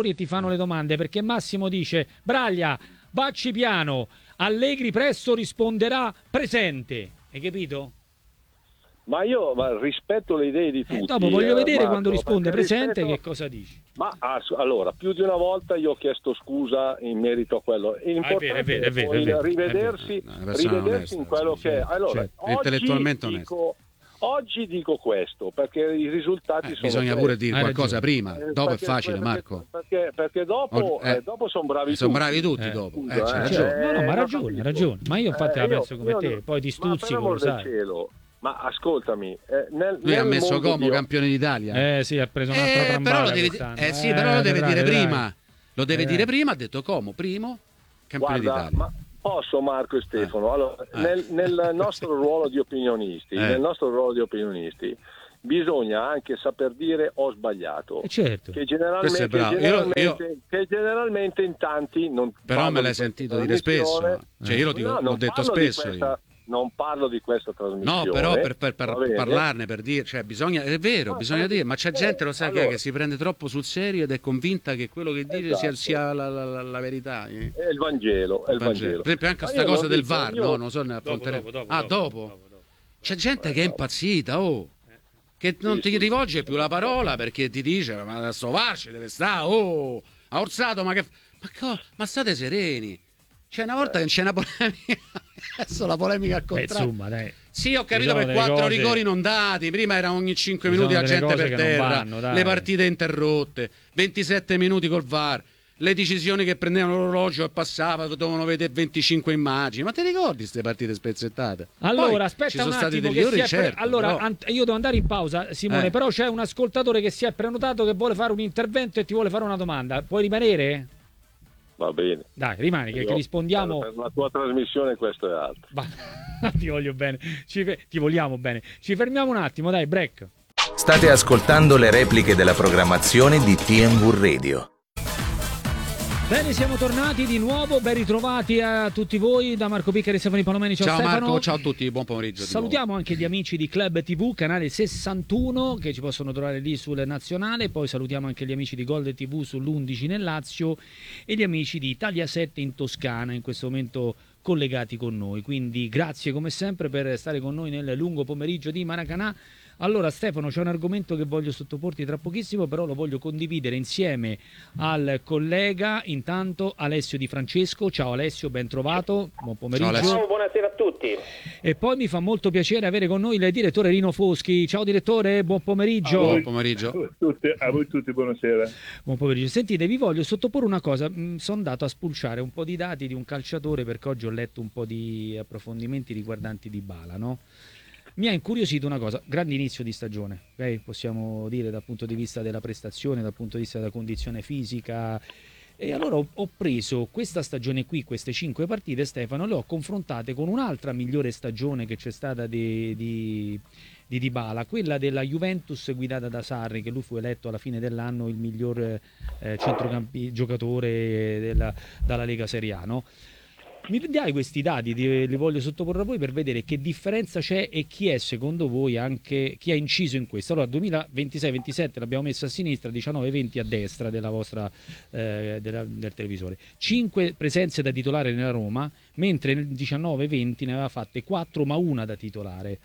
ascoltatori e ti fanno le domande, perché Massimo dice: Braglia, vacci piano, Allegri presto risponderà presente. Hai capito? Ma io rispetto le idee di tutti. Dopo voglio vedere Marco, quando risponde presente rispetto... che cosa dici. Ma allora, più di una volta io ho chiesto scusa in merito a quello. È importante è vero. rivedersi in quello che è. Allora, intellettualmente onesto. Oggi dico questo perché i risultati sono. Bisogna pure dire qualcosa prima, dopo è facile, Marco. Perché dopo sono bravi tutti. Sono bravi tutti dopo. No, ma ha ragione. Ma io infatti la penso come te, poi ti stuzzico, lo sai. Ma ascoltami, lui ha messo Como campione d'Italia. Sì, ha preso un'altra trambata. Però lo deve dire prima. Lo deve dire prima, ha detto Como, primo campione d'Italia. Ma posso, Marco e Stefano? Allora, nel nostro ruolo di opinionisti, bisogna anche saper dire ho sbagliato. Certo. Che generalmente in tanti non. Però me l'hai sentito dire spesso. Cioè io l'ho detto spesso. Non parlo di questa trasmissione. No, però per parlarne, per dire, cioè è vero, bisogna dire, ma c'è gente, lo sai, che si prende troppo sul serio ed è convinta che quello che dice sia la verità. È il Vangelo. Per esempio anche questa cosa del VAR, no? Non so, ne affronteremo. Dopo. C'è gente che è impazzita, che non ti rivolge più la parola perché ti dice, ma sto VAR ci deve stare, ha orsato, ma state sereni. C'è una volta che c'è una polemica, adesso la polemica al contrario. Insomma, dai. Sì, ho capito, per 4 rigori non dati, prima era ogni 5 minuti la gente per terra, le partite interrotte, 27 minuti col VAR, le decisioni che prendevano l'orologio e passava, dovevano vedere 25 immagini. Ma ti ricordi queste partite spezzettate? Allora, poi, aspetta un attimo che allora, io devo andare in pausa, Simone, però c'è un ascoltatore che si è prenotato che vuole fare un intervento e ti vuole fare una domanda. Puoi rimanere? Va bene. Dai, rimani che rispondiamo. Per la tua trasmissione questo è altro. Ti voglio bene. Ti vogliamo bene. Ci fermiamo un attimo, dai, break. State ascoltando le repliche della programmazione di TNV Radio. Bene, siamo tornati di nuovo, ben ritrovati a tutti voi da Marco Piccari e Stefano Palomeni. Ciao Stefano. Marco, ciao a tutti, buon pomeriggio. Salutiamo anche gli amici di Club TV, canale 61, che ci possono trovare lì sul nazionale, poi salutiamo anche gli amici di Gold TV sull'11 nel Lazio e gli amici di Italia 7 in Toscana, in questo momento collegati con noi. Quindi grazie come sempre per stare con noi nel lungo pomeriggio di Maracanã. Allora Stefano, c'è un argomento che voglio sottoporti tra pochissimo, però lo voglio condividere insieme al collega, intanto Alessio Di Francesco. Ciao Alessio, ben trovato, buon pomeriggio. Ciao, buonasera a tutti. E poi mi fa molto piacere avere con noi il direttore Rino Foschi. Ciao direttore, buon pomeriggio. Buon pomeriggio. A voi tutti, buonasera. Buon pomeriggio. Sentite, vi voglio sottoporre una cosa. Sono andato a spulciare un po' di dati di un calciatore perché oggi ho letto un po' di approfondimenti riguardanti Dybala, no? Mi ha incuriosito una cosa, grande inizio di stagione, okay? Possiamo dire dal punto di vista della prestazione, dal punto di vista della condizione fisica. E allora ho preso questa stagione qui, queste 5 partite, Stefano, le ho confrontate con un'altra migliore stagione che c'è stata di Dybala, quella della Juventus guidata da Sarri, che lui fu eletto alla fine dell'anno il miglior giocatore dalla Lega Serie A, no? Mi dai questi dati, li voglio sottoporre a voi per vedere che differenza c'è e chi è secondo voi anche chi ha inciso in questo. Allora 2026-27 l'abbiamo messa a sinistra, 19-20 a destra della vostra del televisore. 5 presenze da titolare nella Roma, mentre nel 19-20 ne aveva fatte 4 ma una da titolare.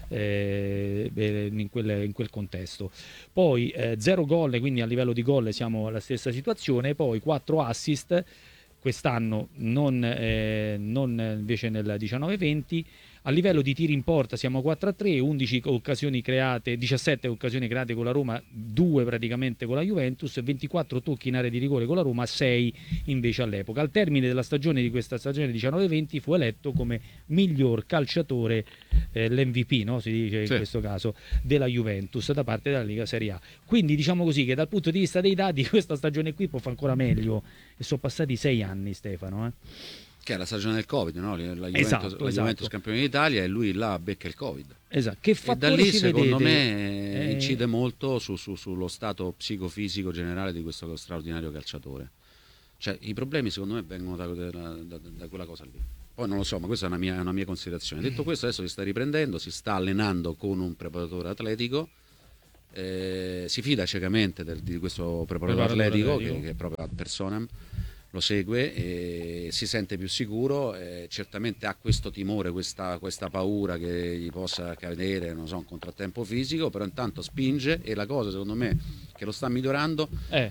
In quel contesto. Poi 0 gol, quindi a livello di gol siamo alla stessa situazione, poi 4 assist quest'anno, non invece nel 19-20. A livello di tiri in porta siamo 4-3, 11 occasioni create, 17 occasioni create con la Roma, 2 praticamente con la Juventus, 24 tocchi in area di rigore con la Roma, 6 invece all'epoca. Al termine della stagione di questa stagione 19-20 fu eletto come miglior calciatore, l'MVP, no? Si dice in questo caso, della Juventus da parte della Lega Serie A. Quindi diciamo così che dal punto di vista dei dati questa stagione qui può fare ancora meglio e sono passati 6 anni, Stefano. Che è la stagione del Covid, no? La Juventus campione d'Italia e lui là becca il Covid. Esatto. Che fattore e da lì si secondo vedete? me incide molto sullo stato psicofisico generale di questo straordinario calciatore. Cioè i problemi secondo me vengono da quella cosa lì. Poi non lo so, ma questa è una mia considerazione. Detto questo, adesso si sta riprendendo, si sta allenando con un preparatore atletico si fida ciecamente di questo preparatore atletico che è proprio ad personam, lo segue e si sente più sicuro, certamente ha questo timore, questa paura che gli possa accadere, non so, un contrattempo fisico, però intanto spinge, e la cosa secondo me che lo sta migliorando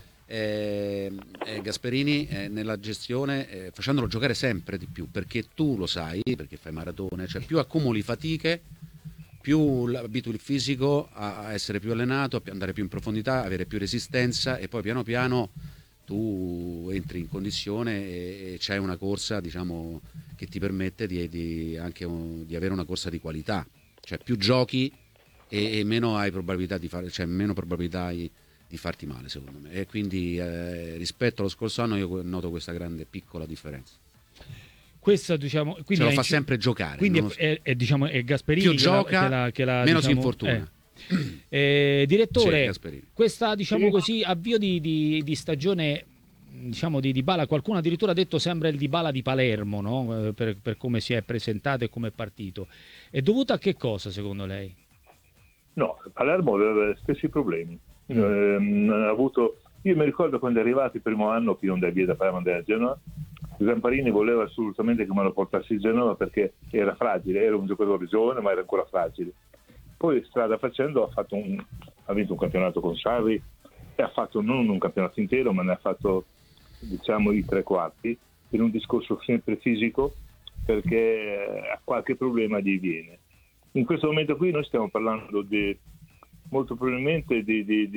Gasperini nella gestione, facendolo giocare sempre di più, perché tu lo sai, perché fai maratone, cioè più accumuli fatiche, più abitui il fisico a essere più allenato, a andare più in profondità, avere più resistenza, e poi piano piano tu entri in condizione e c'è una corsa, diciamo, che ti permette di avere una corsa di qualità, cioè più giochi e meno hai probabilità di fare, cioè meno probabilità hai di farti male, secondo me, e quindi rispetto allo scorso anno io noto questa grande piccola differenza. Questo, diciamo, quindi ce lo fa sempre giocare, quindi diciamo è Gasperini più gioca, meno diciamo, si infortuna. Direttore, sì, questa, diciamo così, avvio di stagione, diciamo, di Dybala, qualcuno addirittura ha detto sembra il Dybala di Palermo, no? Per come si è presentato e come è partito. È dovuta a che cosa, secondo lei? No, Palermo aveva gli stessi problemi. Ha avuto, io mi ricordo quando è arrivato il primo anno che non da via da Palermo da Genova, Zamparini voleva assolutamente che me lo portassi a Genova perché era fragile, era un giocatore giovane ma era ancora fragile. Poi strada facendo ha vinto un campionato con Sarri e ha fatto non un campionato intero, ma ne ha fatto, diciamo, i 3/4 in un discorso sempre fisico, perché ha qualche problema gli viene. In questo momento qui noi stiamo parlando molto probabilmente di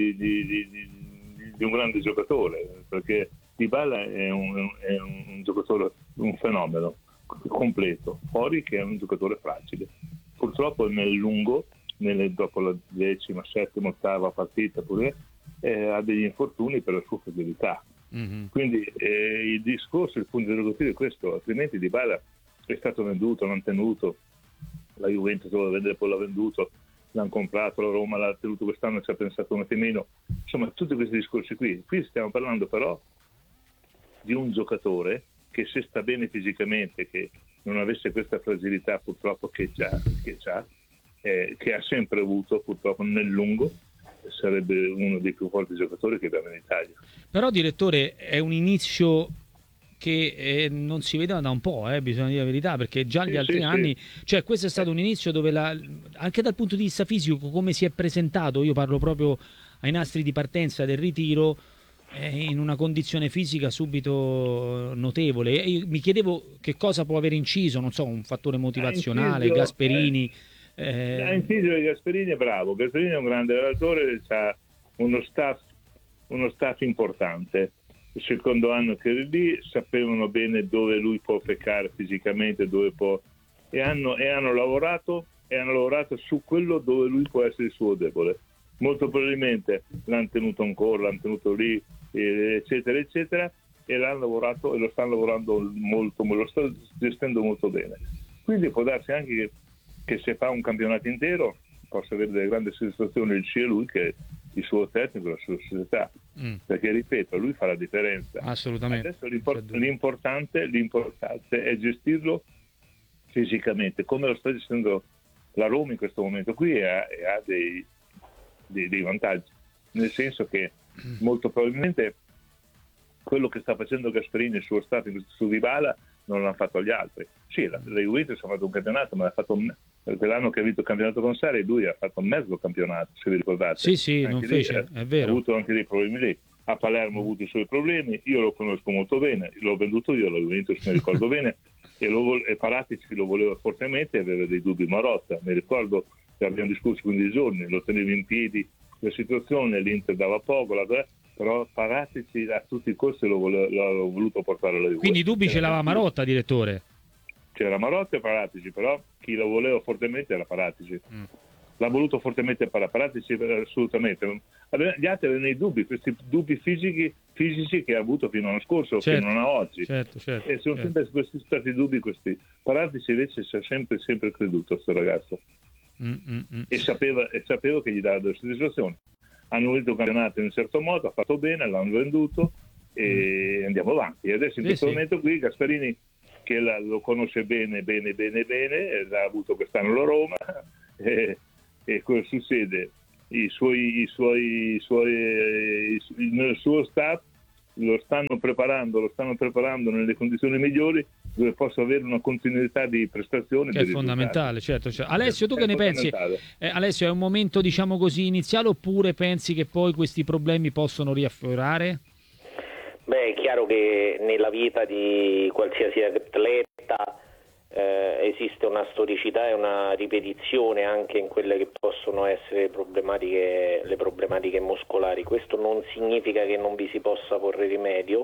un grande giocatore, perché Dybala è un giocatore, un fenomeno completo, fuori che è un giocatore fragile. Purtroppo nel lungo, dopo la 10ª, 7ª, 8ª partita pure, ha degli infortuni per la sua fragilità. Quindi il discorso, il punto interrogativo è questo, altrimenti Dybala è stato venduto, non tenuto, la Juventus lo vende, poi l'ha venduto, l'hanno comprato, la Roma l'ha tenuto quest'anno, ci ha pensato un attimino, insomma tutti questi discorsi qui stiamo parlando però di un giocatore che, se sta bene fisicamente, che non avesse questa fragilità purtroppo che ha sempre avuto purtroppo nel lungo, sarebbe uno dei più forti giocatori che abbiamo in Italia. Però, direttore, è un inizio che non si vedeva da un po', bisogna dire la verità, perché già gli altri anni, cioè questo è stato un inizio dove anche dal punto di vista fisico, come si è presentato, io parlo proprio ai nastri di partenza del ritiro, in una condizione fisica subito notevole, e io mi chiedevo che cosa può aver inciso, non so, un fattore motivazionale, Gasperini. Ha inciso Gasperini, è bravo, Gasperini è un grande allenatore, ha uno staff importante. Il secondo anno che era lì sapevano bene dove lui può peccare fisicamente, e hanno lavorato su quello dove lui può essere il suo debole. Molto probabilmente l'hanno tenuto ancora, l'hanno tenuto lì, eccetera eccetera, e l'hanno lavorato e lo stanno lavorando molto, lo sta gestendo molto bene. Quindi può darsi anche che se fa un campionato intero possa avere delle grandi soddisfazioni sia lui che il suo tecnico, la sua società, perché ripeto, lui fa la differenza. Assolutamente. Adesso l'importante è gestirlo fisicamente, come lo sta gestendo la Roma in questo momento qui, e ha dei vantaggi, nel senso che molto probabilmente quello che sta facendo Gasperini e il suo staff su Dybala non l'hanno fatto gli altri. Sì, la Juventus ha fatto un campionato, ma l'ha fatto quell'anno che ha vinto il campionato con Sarri, lui ha fatto mezzo campionato, se vi ricordate. Sì, anche non fece, è vero. Ha avuto anche dei problemi lì. A Palermo ha avuto i suoi problemi, io lo conosco molto bene, l'ho venduto io, la Juventus, mi ricordo bene, e Paratici lo voleva fortemente, aveva dei dubbi Marotta, mi ricordo che abbiamo discusso 15 giorni, lo tenevo in piedi la situazione, l'Inter dava poco, però Paratici a tutti i costi l'ho voluto portare alla Juventus. Quindi i dubbi ce l'aveva Marotta, direttore? C'era Marotta e Paratici, però chi lo voleva fortemente era Paratici. L'ha voluto fortemente Paratici, assolutamente. Gli altri avevano i dubbi, questi dubbi fisici che ha avuto fino all'anno scorso, certo, fino a oggi. Certo, e sono sempre questi stati dubbi questi. Paratici invece ci ha sempre creduto a questo ragazzo. E sapevo che gli dava delle soddisfazioni. Hanno vinto il campionato in un certo modo, ha fatto bene, l'hanno venduto e andiamo avanti. E adesso in questo momento qui Gasperini, che lo conosce bene, l'ha avuto quest'anno la Roma, e cosa succede? il suo staff lo stanno preparando nelle condizioni migliori dove possa avere una continuità di prestazioni. Che è fondamentale, certo. Alessio, tu che ne pensi? Alessio, è un momento, diciamo così, iniziale, oppure pensi che poi questi problemi possono riaffiorare? Beh, è chiaro che nella vita di qualsiasi atleta esiste una storicità e una ripetizione anche in quelle che possono essere le problematiche muscolari. Questo non significa che non vi si possa porre rimedio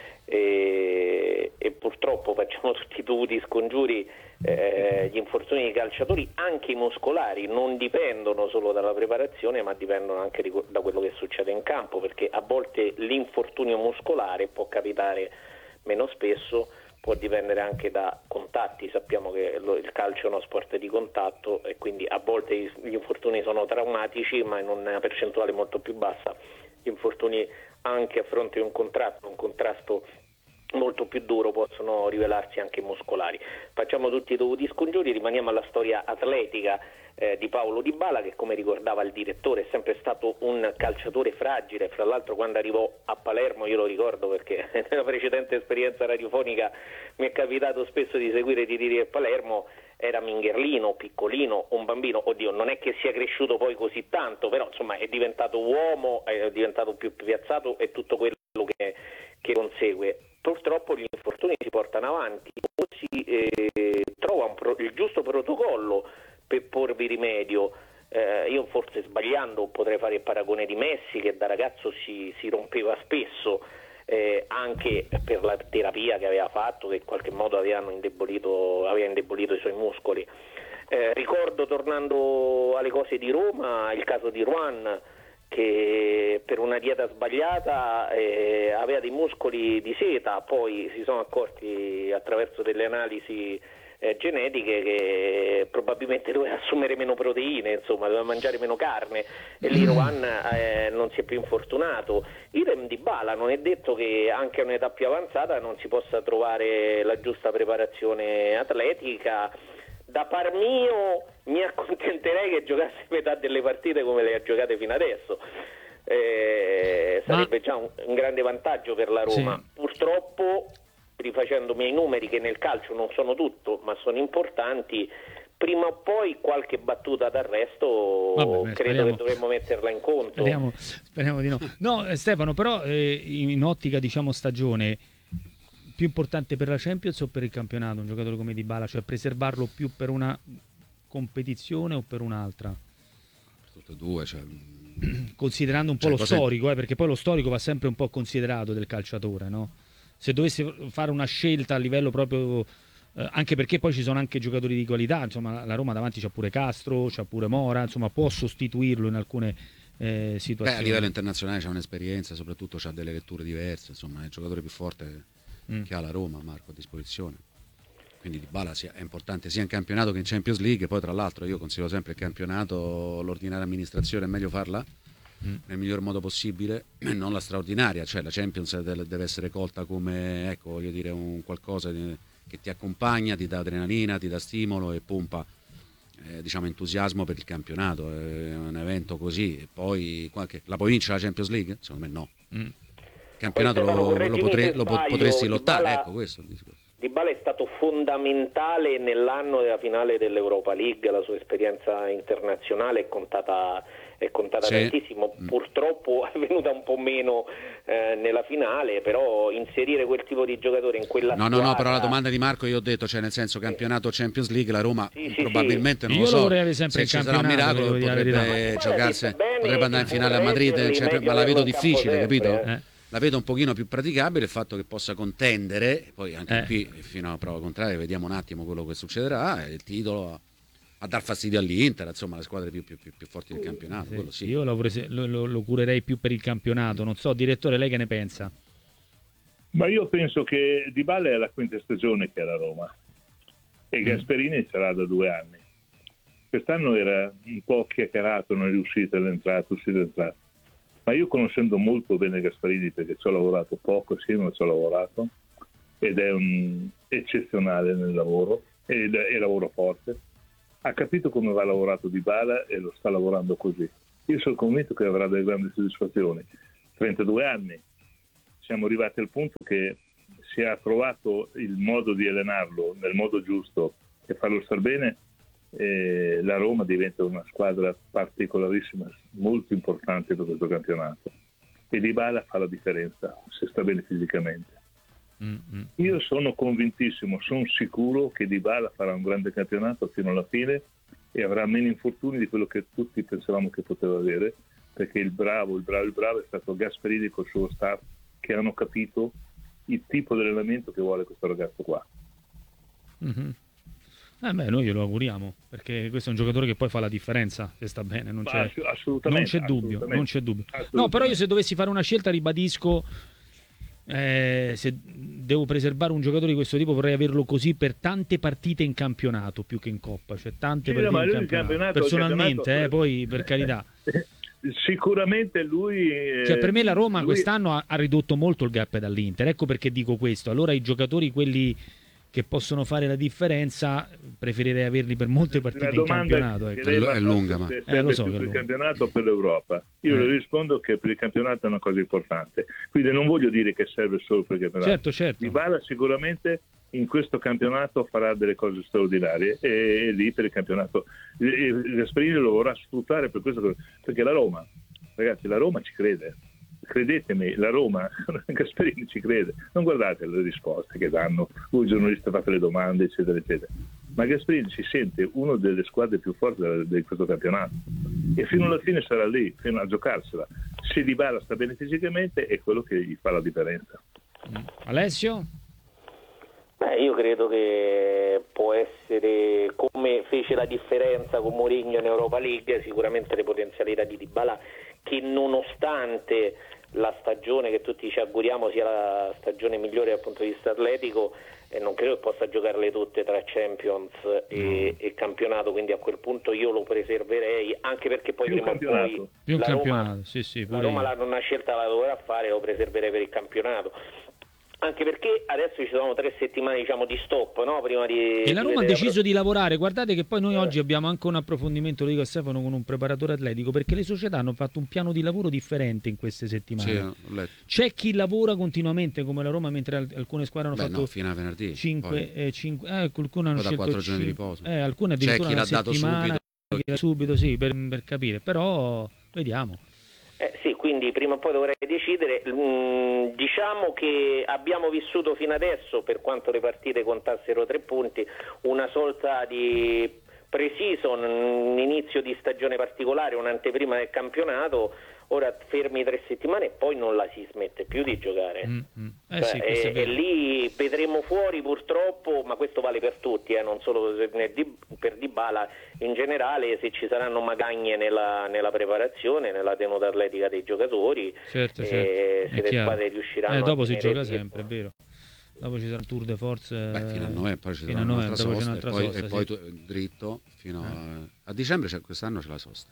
e purtroppo facciamo tutti i dovuti scongiuri. Gli infortuni dei calciatori, anche i muscolari, non dipendono solo dalla preparazione, ma dipendono anche da quello che succede in campo, perché a volte l'infortunio muscolare può capitare meno spesso, può dipendere anche da contatti. Sappiamo che il calcio è uno sport di contatto e quindi a volte gli infortuni sono traumatici, ma in una percentuale molto più bassa gli infortuni anche a fronte di un contrasto molto più duro possono rivelarsi anche muscolari. Facciamo tutti i dovuti scongiuri, rimaniamo alla storia atletica di Paolo Dybala, che, come ricordava il direttore, è sempre stato un calciatore fragile. Fra l'altro, quando arrivò a Palermo, io lo ricordo perché nella precedente esperienza radiofonica mi è capitato spesso di seguire i tiri a Palermo, era mingherlino, piccolino, un bambino. Oddio, non è che sia cresciuto poi così tanto, però insomma è diventato uomo, è diventato più piazzato e tutto quello che consegue. Purtroppo gli infortuni si portano avanti, o si trova il giusto protocollo per porvi rimedio. Io forse sbagliando potrei fare il paragone di Messi, che da ragazzo si rompeva spesso, anche per la terapia che aveva fatto, che in qualche modo aveva indebolito i suoi muscoli. Ricordo, tornando alle cose di Roma, il caso di Ruan, che per una dieta sbagliata aveva dei muscoli di seta, poi si sono accorti attraverso delle analisi genetiche che probabilmente doveva assumere meno proteine, insomma doveva mangiare meno carne, e lì Ruan non si è più infortunato. Idem Dybala, non è detto che anche a un'età più avanzata non si possa trovare la giusta preparazione atletica. Da par mio mi accontenterei che giocasse metà delle partite come le ha giocate fino adesso, sarebbe già un grande vantaggio per la Roma. Sì. Purtroppo, rifacendomi ai numeri, che nel calcio non sono tutto ma sono importanti, prima o poi qualche battuta d'arresto credo che dovremmo metterla in conto. Speriamo di no. No, Stefano, però in ottica, diciamo, stagione, più importante per la Champions o per il campionato un giocatore come Dybala, cioè preservarlo più per una competizione o per un'altra? Tutte e due, cioè... considerando un po' lo storico, perché poi lo storico va sempre un po' considerato del calciatore, no? Se dovessi fare una scelta a livello proprio, anche perché poi ci sono anche giocatori di qualità, insomma la Roma davanti c'ha pure Castro, c'ha pure Mora, insomma può sostituirlo in alcune situazioni. A livello internazionale c'ha un'esperienza, soprattutto c'ha delle letture diverse, insomma è il giocatore più forte che ha la Roma, Marco, a disposizione. Quindi Dybala è importante sia in campionato che in Champions League. Poi tra l'altro io consiglio sempre il campionato, l'ordinaria amministrazione è meglio farla nel miglior modo possibile, non la straordinaria, cioè la Champions deve essere colta come, ecco, voglio dire, un qualcosa che ti accompagna, ti dà adrenalina, ti dà stimolo e pompa diciamo entusiasmo per il campionato. È un evento così. E poi la puoi vincere la Champions League? Secondo me no. Il campionato lo potresti lottare, ecco, questo è il discorso. Dybala è stato fondamentale nell'anno della finale dell'Europa League, la sua esperienza internazionale è contata tantissimo. Purtroppo è venuta un po' meno nella finale, però inserire quel tipo di giocatore in quella squadra... No, però la domanda di Marco io ho detto, cioè nel senso campionato Champions League, la Roma probabilmente non lo so, io lo vorrei sempre se ci sarà un miracolo potrebbe giocarsi, potrebbe andare in finale a Madrid, ma la vedo difficile, capito? La vedo un pochino più praticabile il fatto che possa contendere, poi anche qui fino a prova contraria vediamo un attimo quello che succederà, il titolo a dar fastidio all'Inter, insomma le squadre più forti del campionato. Quello sì. Io lo curerei più per il campionato, non so, direttore, lei che ne pensa? Ma io penso che Dybala è la quinta stagione che è la Roma e Gasperini sarà da 2 anni. Quest'anno era un po' chiacchierato, non è riuscito all'entrata, ma io conoscendo molto bene Gasperini, perché ci ho lavorato poco, sì, ma ci ho lavorato, ed è un eccezionale nel lavoro, e lavoro forte, ha capito come va lavorato Dybala e lo sta lavorando così. Io sono convinto che avrà delle grandi soddisfazioni. 32 anni, siamo arrivati al punto che si è trovato il modo di allenarlo nel modo giusto e farlo star bene, e la Roma diventa una squadra particolarissima, molto importante per questo campionato, e Dybala fa la differenza se sta bene fisicamente. Io sono convintissimo, sono sicuro che Dybala farà un grande campionato fino alla fine e avrà meno infortuni di quello che tutti pensavamo che poteva avere, perché il bravo è stato Gasperini col suo staff, che hanno capito il tipo di allenamento che vuole questo ragazzo qua. Noi glielo auguriamo, perché questo è un giocatore che poi fa la differenza se sta bene, non c'è dubbio. No, però io se dovessi fare una scelta ribadisco, se devo preservare un giocatore di questo tipo vorrei averlo così per tante partite in campionato più che in Coppa, cioè tante partite in campionato. Personalmente, poi per carità. Sicuramente lui... Cioè per me la Roma quest'anno ha ridotto molto il gap dall'Inter, ecco perché dico questo. Allora i giocatori, quelli che possono fare la differenza, preferirei averli per molte partite in campionato. Ecco. È lunga, ma lo so, per il campionato o per l'Europa. Io le rispondo che per il campionato è una cosa importante. Quindi non voglio dire che serve solo per il campionato. Certo. Dybala sicuramente in questo campionato farà delle cose straordinarie e lì per il campionato Gasperini lo vorrà sfruttare per questo, perché la Roma ci crede. Credetemi, la Roma, Gasperini ci crede. Non guardate le risposte che danno, lui il giornalista fa le domande, eccetera, eccetera. Ma Gasperini si sente una delle squadre più forti di questo campionato e fino alla fine sarà lì, fino a giocarsela. Se Dybala sta bene fisicamente è quello che gli fa la differenza. Alessio? Io credo che può essere, come fece la differenza con Mourinho in Europa League, sicuramente le potenzialità di Dybala, che nonostante la stagione che tutti ci auguriamo sia la stagione migliore dal punto di vista atletico, non credo che possa giocarle tutte tra Champions e campionato, quindi a quel punto io lo preserverei, anche perché poi prima o poi la Roma una scelta la dovrà fare, lo preserverei per il campionato. Anche perché adesso ci sono 3 settimane di stop, no? Prima di e la Roma ha deciso di lavorare. Guardate che poi noi oggi abbiamo anche un approfondimento, lo dico a Stefano, con un preparatore atletico, perché le società hanno fatto un piano di lavoro differente in queste settimane. C'è chi lavora continuamente come la Roma, mentre alcune squadre hanno fatto fino a venerdì 5 qualcuno hanno scelto 4 giorni di riposo. Alcune addirittura una settimana subito sì, per capire, però vediamo. Sì, quindi prima o poi dovrei decidere. Diciamo che abbiamo vissuto fino adesso, per quanto le partite contassero 3 punti, una sorta di pre-season, un inizio di stagione particolare, un'anteprima del campionato. Ora fermi 3 settimane e poi non la si smette più di giocare. E lì vedremo fuori purtroppo, ma questo vale per tutti, non solo per Dybala, in generale, se ci saranno magagne nella preparazione, nella tenuta atletica dei giocatori, certo. Se le squadre riusciranno dopo si gioca sempre, è vero. Dopo ci sarà il tour de force fino a novembre, poi ci sarà un'altra sosta, e poi dritto fino a dicembre. Quest'anno c'è la sosta.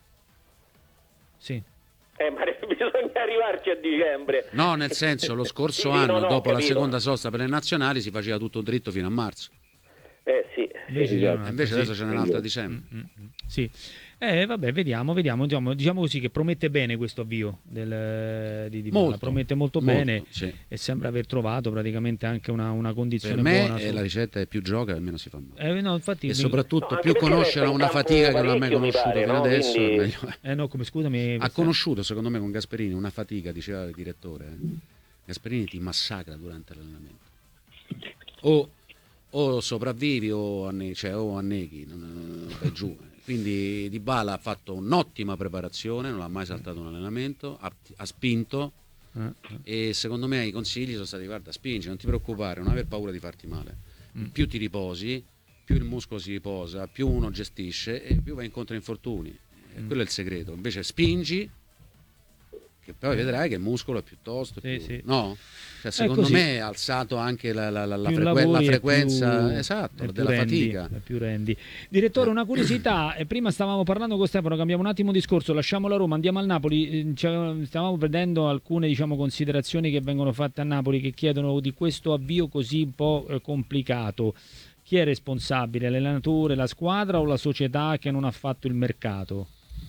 Sì. Ma bisogna arrivarci a dicembre. No, nel senso, lo scorso anno, dopo la seconda sosta per le nazionali, si faceva tutto dritto fino a marzo. Sì. Invece adesso ce n'è un'altra a dicembre. Sì. Vabbè, vediamo. Diciamo così che promette bene questo avvio di Dybala. Promette molto bene, sì. E sembra aver trovato praticamente anche una condizione per me buona. La ricetta è più gioca e meno si fa male. Infatti, e soprattutto più conoscere una fatica che non ha mai conosciuto fino adesso. Quindi... scusami. Ha conosciuto, secondo me, con Gasperini una fatica, diceva il direttore. Gasperini ti massacra durante l'allenamento. O sopravvivi o anneghi, vai giù. Quindi Dybala ha fatto un'ottima preparazione, non ha mai saltato un allenamento, ha spinto e secondo me i consigli sono stati: guarda, spingi, non ti preoccupare, non aver paura di farti male. Più ti riposi, più il muscolo si riposa, più uno gestisce e più va incontro a infortuni. Quello è il segreto. Invece spingi, che poi vedrai che il muscolo è piuttosto no? Cioè, secondo me ha alzato anche la frequenza della fatica. Più rendi. Direttore, una curiosità, prima stavamo parlando con Stefano, cambiamo un attimo discorso, lasciamo la Roma, andiamo al Napoli. Stavamo vedendo alcune considerazioni che vengono fatte a Napoli, che chiedono di questo avvio così un po' complicato. Chi è responsabile? L'allenatore, la squadra o la società che non ha fatto il mercato?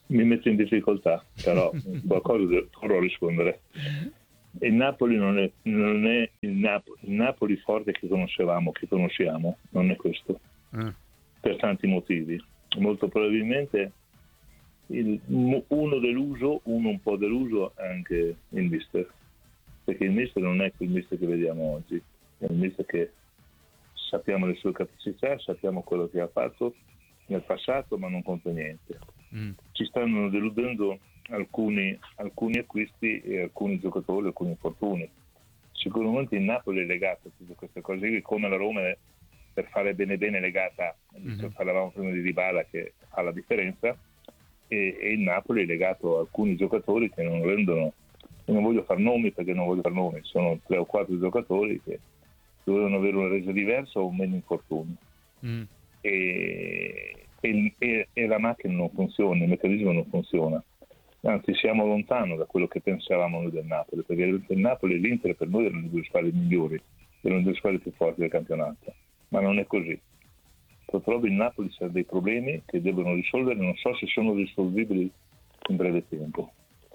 mi mette in difficoltà, però qualcosa dovrò rispondere. Il Napoli non è il Napoli forte che conosciamo, non è questo, per tanti motivi. Molto probabilmente uno un po' deluso è anche il mister, perché il mister non è quel mister che vediamo oggi, è il mister che sappiamo le sue capacità, sappiamo quello che ha fatto nel passato, ma non conta niente. Ci stanno deludendo alcuni acquisti e alcuni giocatori, alcuni infortuni. Sicuramente il Napoli è legato a tutte queste cose, come la Roma è, per fare bene legata, parlavamo prima di Dybala che fa la differenza, e il Napoli è legato a alcuni giocatori che non rendono, e non voglio far nomi perché non voglio far nomi, sono 3 o 4 giocatori che dovevano avere una resa diversa o meno infortuni. E la macchina non funziona, il meccanismo non funziona. Anzi, siamo lontano da quello che pensavamo noi del Napoli, perché il Napoli e l'Inter per noi erano le 2 squadre migliori, erano le 2 squadre più forti del campionato, ma non è così. Purtroppo il Napoli ha dei problemi che devono risolvere, non so se sono risolvibili in breve tempo.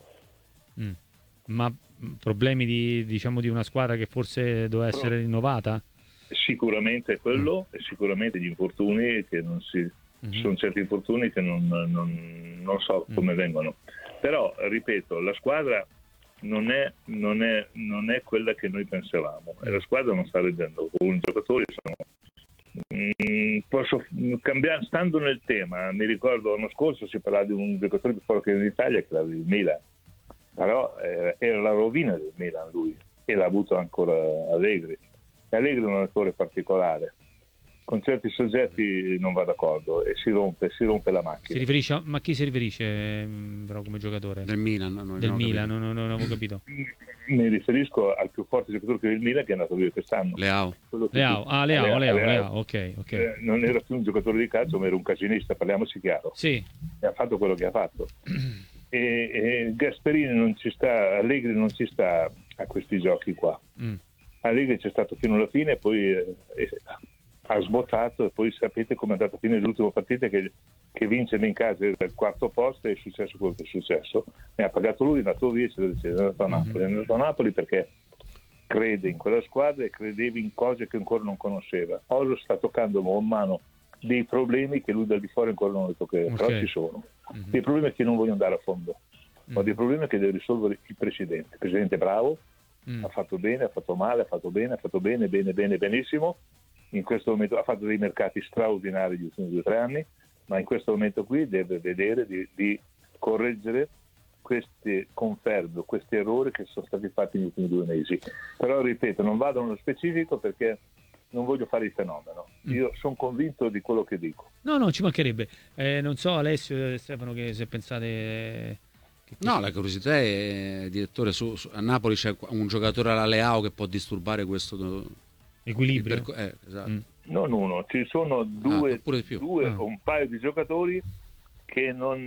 Ma problemi di una squadra che forse doveva essere rinnovata? Sicuramente quello, e sicuramente gli infortuni che non si... Ci sono certi infortuni che non so come vengono, però ripeto, la squadra non è quella che noi pensavamo, e la squadra non sta reggendo. Alcuni giocatori posso cambiare, stando nel tema, mi ricordo l'anno scorso si parlava di un giocatore più forte in Italia che era il Milan, però era la rovina del Milan lui, e l'ha avuto ancora Allegri. Allegri è un allenatore particolare, con certi soggetti non va d'accordo e si rompe la macchina. Ma a chi si riferisce però come giocatore? Del Milan. Non avevo capito. Mi riferisco al più forte giocatore che è il Milan, che è andato via quest'anno. Leao, ok. Non era più un giocatore di calcio, ma era un casinista, parliamoci chiaro. Sì. E ha fatto quello che ha fatto. E Gasperini non ci sta, Allegri non ci sta a questi giochi qua. Allegri c'è stato fino alla fine e poi ha sbottato, e poi sapete come è andata a fine dell'ultima partita, che vince in casa del 4º posto, e è successo quello che è successo. Ne ha pagato lui, è andato via, è andato a Napoli. È andato a Napoli perché crede in quella squadra e credeva in cose che ancora non conosceva. Ora sta toccando man mano dei problemi che lui dal di fuori ancora non ha toccato, però ci sono. Dei problemi che non voglio andare a fondo, ma dei problemi che deve risolvere il presidente. Il presidente è bravo, ha fatto bene, ha fatto male, ha fatto bene, benissimo. In questo momento ha fatto dei mercati straordinari gli ultimi 2 o 3 anni, ma in questo momento qui deve vedere di correggere questi confermi, questi errori che sono stati fatti negli ultimi 2 mesi. Però ripeto, non vado nello specifico perché non voglio fare il fenomeno. Io sono convinto di quello che dico. No, ci mancherebbe. Non so, Alessio e Stefano, che se pensate... No, la curiosità è, direttore, a Napoli c'è un giocatore alla Leao che può disturbare questo... equilibrio. Esatto. Non uno, ci sono due o un paio di giocatori che non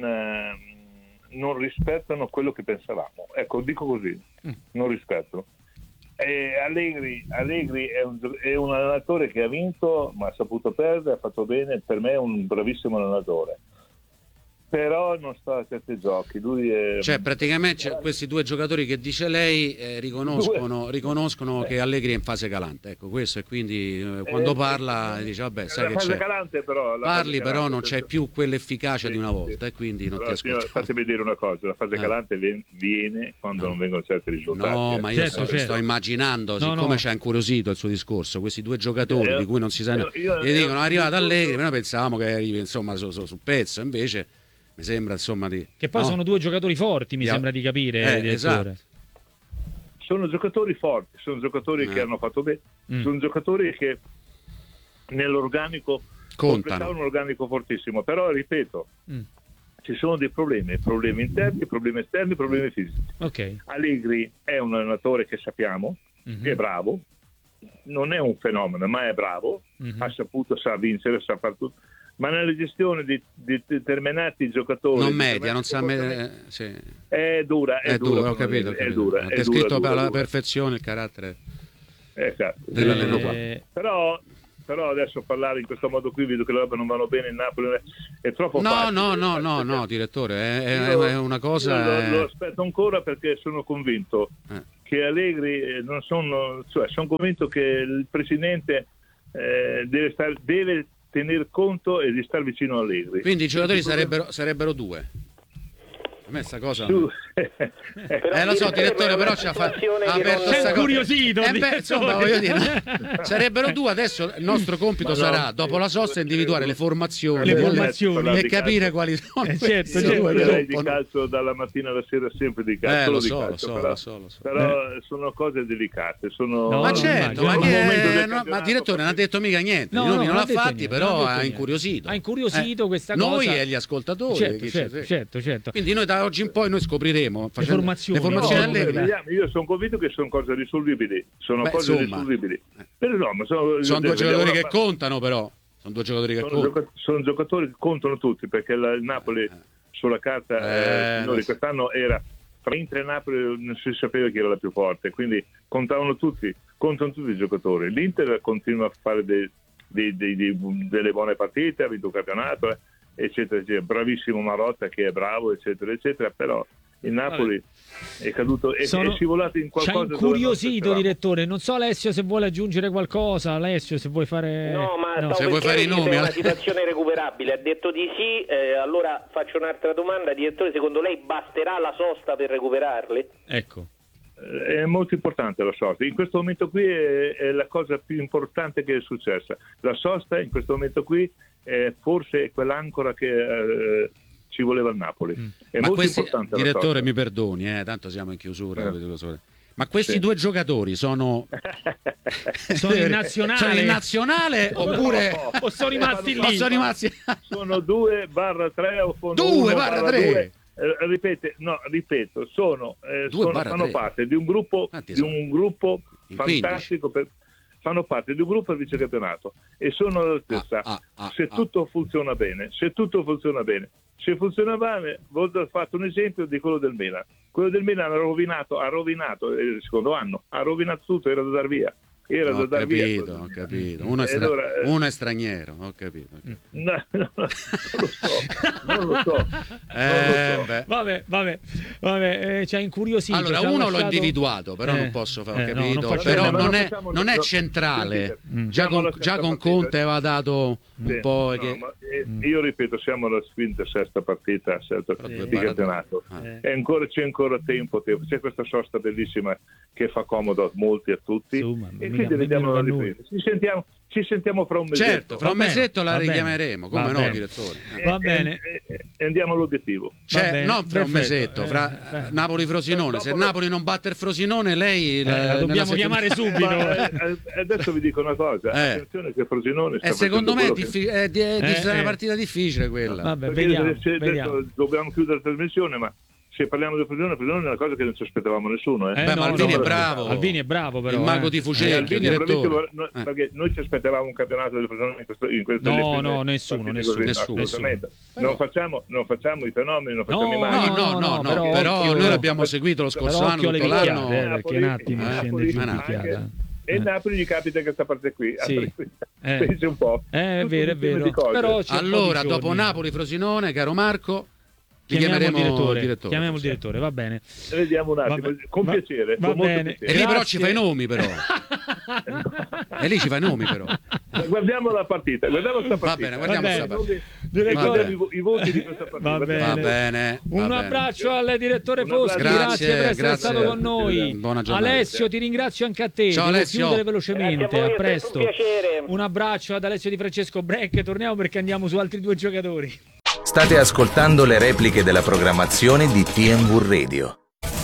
rispettano quello che pensavamo. Ecco, dico così, non rispettano. Allegri è un allenatore che ha vinto, ma ha saputo perdere, ha fatto bene, per me è un bravissimo allenatore. Però non sta a certi giochi. Lui è... Cioè, praticamente questi 2 giocatori che dice lei riconoscono che Allegri è in fase calante. Ecco, questo, e quindi quando parla dice vabbè, sai che c'è. Calante, però, parli, però non c'è più quell'efficacia di una volta, e quindi non ti ascolti. Fatemi dire una cosa, la fase calante viene quando non vengono certi risultati. No, ma io sto immaginando, siccome ci ha incuriosito il suo discorso, questi 2 giocatori di cui non si sa, gli dicono è arrivato Allegri, noi pensavamo che arrivi insomma sul pezzo, invece mi sembra insomma che poi sono 2 giocatori forti, mi sembra di capire, esatto. Sono giocatori forti, sono giocatori che hanno fatto bene, sono giocatori che nell'organico contano, un organico fortissimo, però ripeto, ci sono dei problemi interni, problemi esterni, problemi fisici. Allegri è un allenatore che sappiamo, che è bravo, non è un fenomeno, ma è bravo, sa vincere, sa fare tutto. Ma nella gestione di determinati giocatori non media, non sa sì. È dura, ho capito. È descritto per la perfezione il carattere esatto. dell'allenatore. Però però adesso parlare in questo modo qui, vedo che le robe non vanno bene in Napoli, è troppo facile. No, direttore, è una cosa... Lo aspetto ancora, perché sono convinto che Allegri sono convinto che il presidente deve tener conto e di star vicino a Allegri. Quindi i giocatori sarebbero due. A me sta cosa lo so, direttore, però ci ha aperto questa incuriosito, insomma, voglio dire, sarebbero due. Adesso il nostro compito sarà, dopo la sosta, individuare le formazioni e capire quali sono. Certo, di calcio dalla mattina alla sera, sempre di calcio. Lo so. Però sono cose delicate. Ma certo, ma direttore non ha detto mica niente. Non l'ha fatti, però ha incuriosito. Ha incuriosito questa cosa. Noi e gli ascoltatori. Certo. Quindi noi da oggi in poi scopriremo le formazioni. Io sono convinto che sono cose risolvibili. Risolvibili. Però sono due giocatori che contano, però. Sono giocatori che contano tutti, perché il Napoli sulla carta quest'anno era tra Inter e Napoli, non si sapeva chi era la più forte, quindi contano tutti i giocatori. L'Inter continua a fare delle buone partite, ha vinto il campionato, eccetera, bravissimo Marotta, che è bravo, eccetera, però il Napoli è caduto è scivolato in qualcosa. Ci ha incuriosito, direttore. Non so, Alessio, se vuole aggiungere qualcosa. Alessio, se vuoi fare... se vuoi fare i nomi. È una situazione recuperabile. Ha detto di sì. Allora faccio un'altra domanda, direttore. Secondo lei basterà la sosta per recuperarli? Ecco. È molto importante la sosta. In questo momento qui è la cosa più importante che è successa. La sosta in questo momento qui è forse quell'ancora che ci voleva il Napoli. È molto importante. Direttore, mi perdoni, tanto siamo in chiusura. Ma questi due giocatori sono in nazionale? Sono in nazionale oppure o sono rimasti lì? Sono 2/3 o 2/3. Ripeto, fanno parte di un gruppo fantastico, fanno parte di un gruppo al vicecampionato e sono all'altezza. Se tutto funziona bene. Se funziona bene, ho fatto un esempio di quello del Milan. Quello del Milan ha rovinato il secondo anno, ha rovinato tutto, era da dar via. Ho capito. Uno è straniero, ho capito. No, non lo so. Vabbè, ci ha incuriosito. Allora, uno l'ho individuato, però non posso fare, capito. Però non è centrale. Già con Conte aveva dato un po'. Io ripeto, siamo alla quinta e sesta partita di campionato. C'è ancora tempo. C'è questa sosta bellissima che fa comodo a molti, a tutti. E quindi vediamo la ripresa. Ci sentiamo fra un mesetto. Certo, fra un mesetto la richiameremo, come no, direttore. Va bene. E andiamo all'obiettivo. Non fra un mesetto, fra Napoli-Frosinone. Se Napoli non batte il Frosinone, lei la dobbiamo chiamare subito. Adesso vi dico una cosa. Attenzione che Frosinone sta secondo me è una partita difficile quella. Vediamo. Dobbiamo chiudere la trasmissione, ma se parliamo di Frosinone è una cosa che non ci aspettavamo nessuno. Ma Alvini è bravo. Alvini è bravo, però. Il mago di Fucecchio, direttore. Perché noi ci aspettavamo un campionato di Frosinone in questo No, nessuno. Assolutamente. Non facciamo i fenomeni, non facciamo i mali. No, però noi l'abbiamo seguito lo scorso anno, tutto l'anno. Perché un attimo scende giù di fiata. E il Napoli gli capita questa parte qui. Pensi un po'. È vero. Però allora, dopo Napoli-Frosinone, caro Marco, chiameremo il direttore. Chiamiamo il direttore, va bene. Vediamo un attimo, con piacere. Va bene. E lì però ci fai i nomi, però. E lì ci fai i nomi, però. Guardiamo la partita, guardiamo sta partita. Va bene, guardiamo sta partita. I voti di questa partita. Va bene. Un abbraccio al direttore Foschi, grazie per essere stato con noi. Buona giornata. Alessio, ti ringrazio anche a te. Ciao, Alessio. Devo chiudere velocemente, a presto. Un abbraccio ad Alessio Di Francesco Break, torniamo perché andiamo su altri due giocatori. State ascoltando le repliche della programmazione di TMV Radio.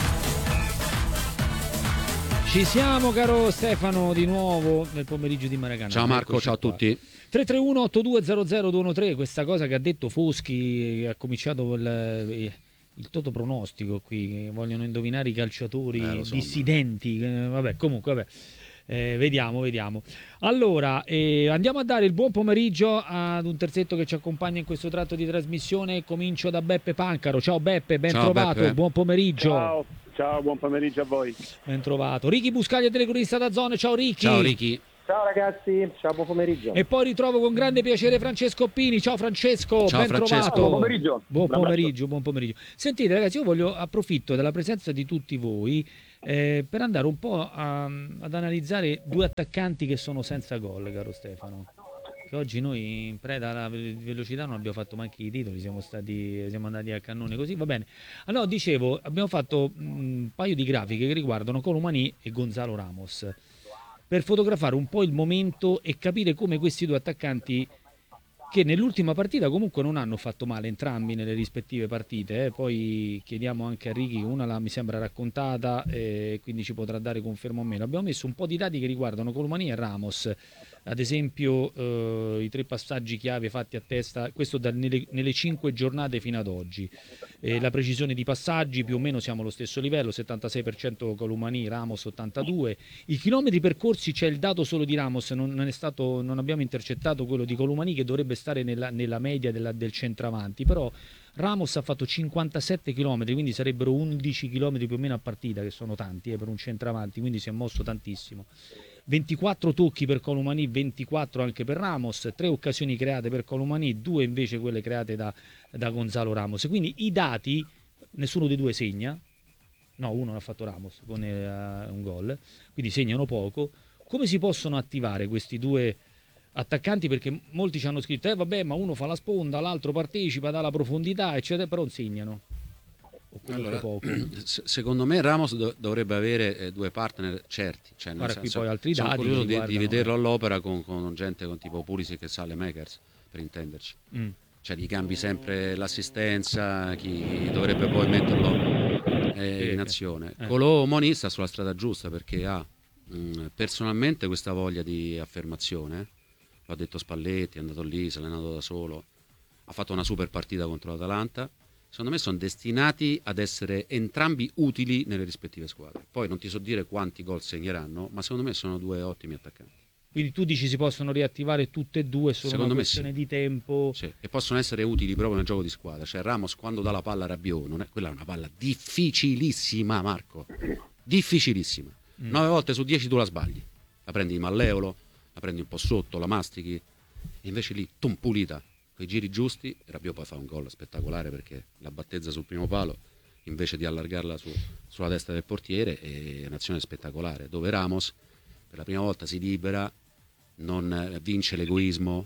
Ci siamo, caro Stefano, di nuovo nel pomeriggio di Maracana. Ciao Marco, ciao a tutti. 331-8200-213, questa cosa che ha detto Foschi, ha cominciato il toto pronostico qui, vogliono indovinare i calciatori dissidenti, comunque. Vediamo. Allora, andiamo a dare il buon pomeriggio ad un terzetto che ci accompagna in questo tratto di trasmissione. Comincio da Beppe Pancaro. Ciao Beppe, ben trovato. Beppe. Buon pomeriggio. Ciao, buon pomeriggio a voi. Ben trovato. Ricky Buscaglia, telecronista da Zone. Ciao Ricky. Ciao Ricky. Ciao ragazzi, ciao, buon pomeriggio. E poi ritrovo con grande piacere Francesco Oppini. Ciao Francesco, ciao, ben Francesco. trovato. Buon pomeriggio. Buon pomeriggio. Sentite ragazzi, io approfitto della presenza di tutti voi per andare un po' ad analizzare due attaccanti che sono senza gol, caro Stefano. Che oggi noi in preda alla velocità non abbiamo fatto manche i titoli, siamo andati a cannone così, va bene. Allora, dicevo, abbiamo fatto un paio di grafiche che riguardano Colomani e Gonzalo Ramos, per fotografare un po' il momento e capire come questi due attaccanti, che nell'ultima partita comunque non hanno fatto male entrambi nelle rispettive partite, poi chiediamo anche a Ricky, una mi sembra raccontata, quindi ci potrà dare conferma o meno. Abbiamo messo un po' di dati che riguardano Colomani e Ramos, ad esempio i 3 passaggi chiave fatti a testa, questo nelle 5 giornate fino ad oggi. La precisione di passaggi più o meno siamo allo stesso livello, 76% Colomani, Ramos 82%. I chilometri percorsi, c'è il dato solo di Ramos, non abbiamo intercettato quello di Colomani, che dovrebbe stare nella media del centravanti, però Ramos ha fatto 57 km, quindi sarebbero 11 km più o meno a partita, che sono tanti per un centravanti, quindi si è mosso tantissimo. 24 tocchi per Colomani, 24 anche per Ramos, 3 occasioni create per Colomani, 2 invece quelle create da Gonzalo Ramos. Quindi i dati, nessuno dei due segna, no, uno l'ha fatto Ramos con un gol, quindi segnano poco. Come si possono attivare questi due attaccanti? Perché molti ci hanno scritto vabbè, ma uno fa la sponda, l'altro partecipa, dà la profondità, eccetera, però non segnano. Allora, poco. Secondo me Ramos dovrebbe avere 2 partner certi. Cioè, Guarda, qui poi altri sono dati curioso di vederlo all'opera con gente con tipo Pulisic e Saelemaekers, per intenderci. Cioè gli cambi sempre l'assistenza, chi dovrebbe poi metterlo in azione. Colomani sta sulla strada giusta, perché ha personalmente questa voglia di affermazione. L'ha detto Spalletti, è andato lì, si è allenato da solo, ha fatto una super partita contro l'Atalanta. Secondo me sono destinati ad essere entrambi utili nelle rispettive squadre. Poi non ti so dire quanti gol segneranno, ma secondo me sono 2 ottimi attaccanti. Quindi tu dici si possono riattivare tutte e due, solo secondo una me questione sì. di tempo. Sì, e possono essere utili proprio nel gioco di squadra. Cioè Ramos, quando dà la palla a Rabiot, quella è una palla difficilissima, Marco. Difficilissima. 9 volte su 10 tu la sbagli. La prendi di malleolo, la prendi un po' sotto, la mastichi, e invece lì, pulita, con i giri giusti. Rabiot poi fa un gol spettacolare, perché la battezza sul primo palo invece di allargarla sulla testa del portiere. È un'azione spettacolare, dove Ramos per la prima volta si libera, non vince l'egoismo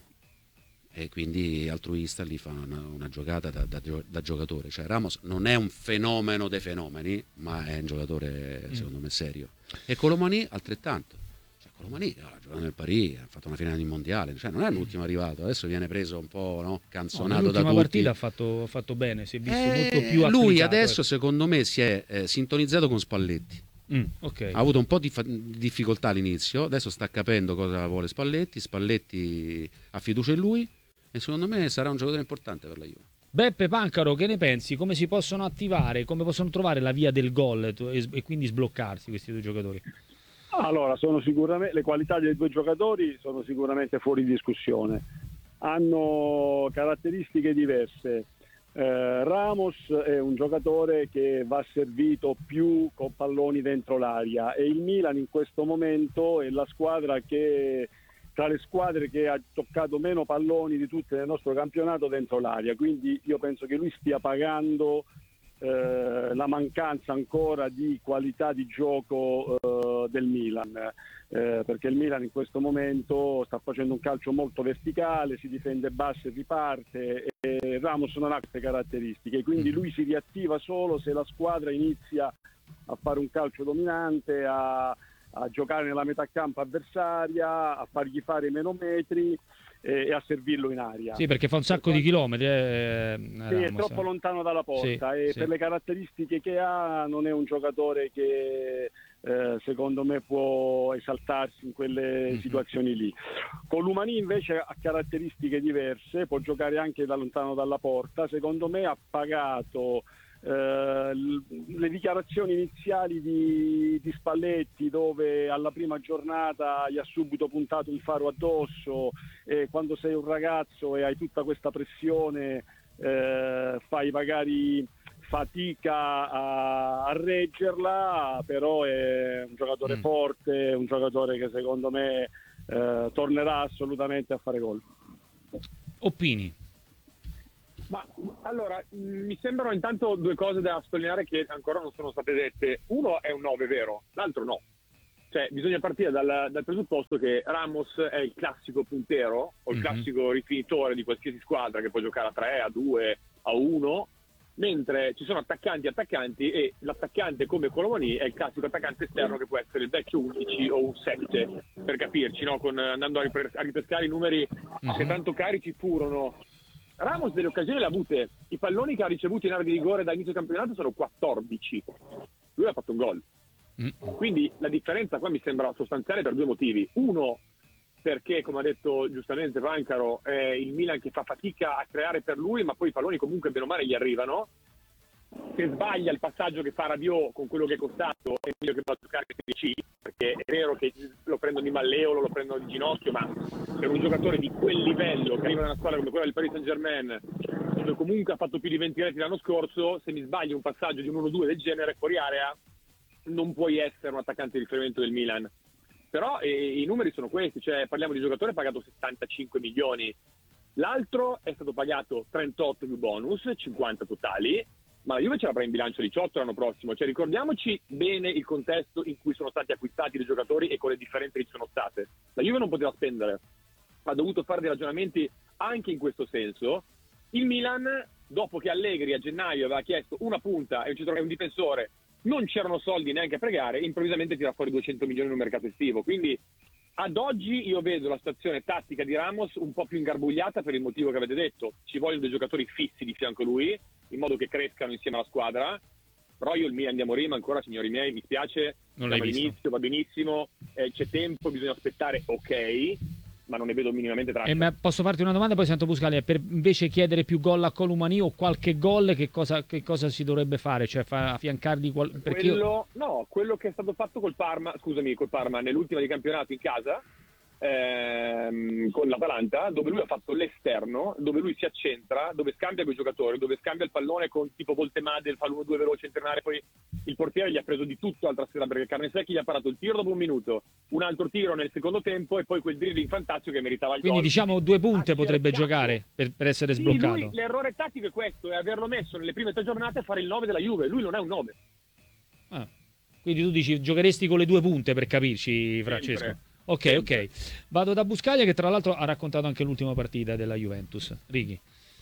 e quindi altruista, lì fa una giocata da giocatore. Cioè Ramos non è un fenomeno dei fenomeni, ma è un giocatore secondo me serio. E Colomani altrettanto. Colomani ha giocato nel Paris, ha fatto una finale di mondiale, cioè non è l'ultimo arrivato, adesso viene preso un po' canzonato da tutti. L'ultima partita ha fatto bene, si è visto molto più applicato. Lui adesso secondo me si è sintonizzato con Spalletti. Okay. Ha avuto un po' di difficoltà all'inizio, adesso sta capendo cosa vuole Spalletti ha fiducia in lui e secondo me sarà un giocatore importante per la Juve. Beppe Pancaro, che ne pensi? Come si possono attivare, come possono trovare la via del gol e quindi sbloccarsi questi due giocatori? Allora, sono sicuramente le qualità dei due giocatori sono sicuramente fuori discussione. Hanno caratteristiche diverse. Ramos è un giocatore che va servito più con palloni dentro l'area e il Milan in questo momento è la squadra che tra le squadre che ha toccato meno palloni di tutte nel nostro campionato dentro l'area, quindi io penso che lui stia pagando la mancanza ancora di qualità di gioco del Milan, perché il Milan in questo momento sta facendo un calcio molto verticale, si difende basso e riparte, e Ramos non ha queste caratteristiche, quindi lui si riattiva solo se la squadra inizia a fare un calcio dominante, a giocare nella metà campo avversaria, a fargli fare meno metri e a servirlo in aria. Sì, perché fa un sacco di chilometri. Sì, è troppo lontano dalla porta e per le caratteristiche che ha non è un giocatore che secondo me può esaltarsi in quelle situazioni lì. Colomani invece ha caratteristiche diverse, può giocare anche da lontano dalla porta, secondo me ha pagato le dichiarazioni iniziali di Spalletti, dove alla prima giornata gli ha subito puntato un faro addosso, e quando sei un ragazzo e hai tutta questa pressione fai magari fatica a reggerla, però è un giocatore forte, un giocatore che secondo me tornerà assolutamente a fare gol. Oppini. Ma allora, mi sembrano intanto due cose da sottolineare che ancora non sono state dette. Uno è un 9 vero, l'altro no. Cioè, bisogna partire dal presupposto che Ramos è il classico puntero o il classico rifinitore di qualsiasi squadra che può giocare a 3, a 2, a 1, mentre ci sono attaccanti e l'attaccante come Colomani è il classico attaccante esterno che può essere il vecchio 11 o un 7, per capirci, no? Andando a ripescare i numeri che tanto carichi furono. Ramos delle occasioni le ha avute, i palloni che ha ricevuto in area di rigore da inizio campionato sono 14, lui ha fatto un gol. Quindi la differenza qua mi sembra sostanziale per due motivi. Uno, perché come ha detto giustamente Vancaro, è il Milan che fa fatica a creare per lui, ma poi i palloni comunque bene o male gli arrivano. Se sbaglia il passaggio che fa Rabiot con quello che è costato, è meglio che va a giocare Serie C, perché è vero che lo prendono di malleolo, lo prendono di ginocchio, ma per un giocatore di quel livello che arriva da una squadra come quella del Paris Saint-Germain, dove comunque ha fatto più di 20 reti l'anno scorso, se mi sbagli un passaggio di un 1-2 del genere fuori area, non puoi essere un attaccante di riferimento del Milan. Però i numeri sono questi, cioè parliamo di giocatore pagato 75 milioni, l'altro è stato pagato 38 più bonus, 50 totali, ma la Juve ce l'avrà in bilancio 18 l'anno prossimo, cioè ricordiamoci bene il contesto in cui sono stati acquistati dei giocatori e con le differenze che ci sono state. La Juve non poteva spendere, ha dovuto fare dei ragionamenti anche in questo senso. Il Milan, dopo che Allegri a gennaio aveva chiesto una punta e un difensore, non c'erano soldi neanche a pregare, improvvisamente tira fuori 200 milioni in un mercato estivo. Quindi ad oggi io vedo la situazione tattica di Ramos un po' più ingarbugliata per il motivo che avete detto. Ci vogliono dei giocatori fissi di fianco a lui, in modo che crescano insieme alla squadra. Però io il Milan di Amorim ancora, signori miei, mi spiace, non l'hai visto. all'inizio va benissimo, c'è tempo, bisogna aspettare, ok, ma non ne vedo minimamente traccia. Ma posso farti una domanda, poi sento Buscaglia, per invece chiedere più gol a Colomani o qualche gol, che cosa si dovrebbe fare? Cioè affiancargli perché quello che è stato fatto col Parma nell'ultima di campionato in casa, con l'Atalanta, dove lui ha fatto l'esterno, dove lui si accentra, dove scambia con i giocatori, dove scambia il pallone con tipo Voltemade, fa l'1-2 veloce internare, poi il portiere gli ha preso di tutto l'altra sera, perché Carnesecchi gli ha parato il tiro dopo un minuto, un altro tiro nel secondo tempo e poi quel dribbling fantastico che meritava il quindi gol. Diciamo 2 punte potrebbe giocare per essere sbloccato. Lui, l'errore tattico è questo, è averlo messo nelle prime 3 giornate a fare il 9 della Juve. Lui non è un 9. Quindi tu dici giocheresti con le 2 punte, per capirci, Francesco? Sempre. Ok. Vado da Buscaglia, che tra l'altro ha raccontato anche l'ultima partita della Juventus. Righi.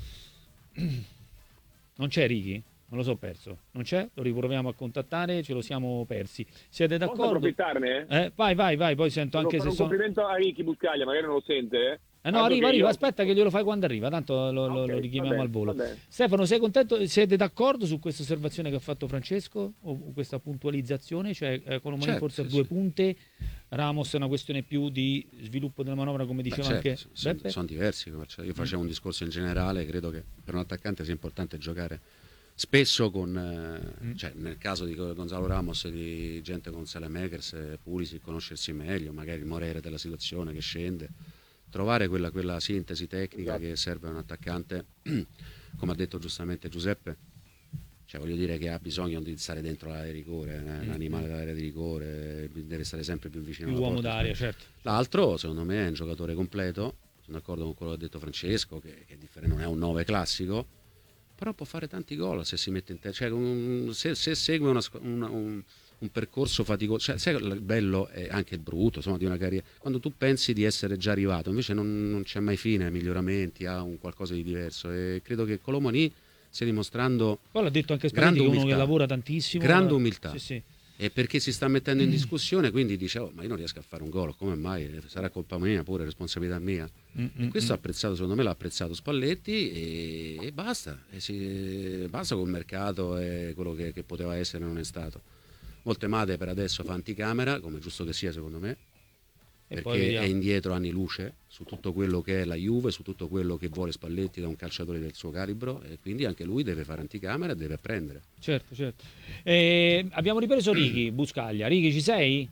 Non c'è Righi? Non lo so, perso. Non c'è? Lo riproviamo a contattare, ce lo siamo persi. Siete d'accordo? Posso approfittarne? Vai, poi sento anche se un complimento a Righi Buscaglia, magari non lo sente. No, arriva, aspetta che glielo fai quando arriva, tanto lo richiamiamo al volo. Stefano, sei contento? Siete d'accordo su questa osservazione che ha fatto Francesco o questa puntualizzazione? Cioè Colomani forse a 2 punte, Ramos è una questione più di sviluppo della manovra, come diceva anche Beppe? Sono diversi, io facevo un discorso in generale, credo che per un attaccante sia importante giocare spesso con cioè nel caso di Gonzalo Ramos, di gente con Saelemaekers, Pulisic, conoscersi meglio, magari il Morere della situazione che scende, trovare quella sintesi tecnica che serve a un attaccante, come ha detto giustamente Giuseppe, cioè voglio dire che ha bisogno di stare dentro l'area di rigore, un animale dell'area di rigore, deve stare sempre più vicino alla uomo porta. d'aria, certo. L'altro secondo me è un giocatore completo, sono d'accordo con quello che ha detto Francesco, che è differente, non è un 9 classico, però può fare tanti gol se si mette in testa, cioè, se segue un percorso faticoso, cioè, sai, il bello è anche il brutto, insomma, di una carriera, quando tu pensi di essere già arrivato, invece non c'è mai fine, miglioramenti, ha un qualcosa di diverso, e credo che Colomani stia dimostrando, poi l'ha detto anche Spalletti, che è uno che lavora tantissimo, grande umiltà, sì. E perché si sta mettendo in discussione, quindi dice ma io non riesco a fare un gol, come mai? Sarà colpa mia, pure responsabilità mia. E questo ha apprezzato, secondo me l'ha apprezzato Spalletti, e basta, basta col mercato e quello che poteva essere non è stato. Voltemade per adesso fa anticamera, come è giusto che sia secondo me, perché è indietro anni luce su tutto quello che è la Juve, su tutto quello che vuole Spalletti da un calciatore del suo calibro, e quindi anche lui deve fare anticamera e deve apprendere. Certo. Abbiamo ripreso Righi, Buscaglia. Righi, ci sei?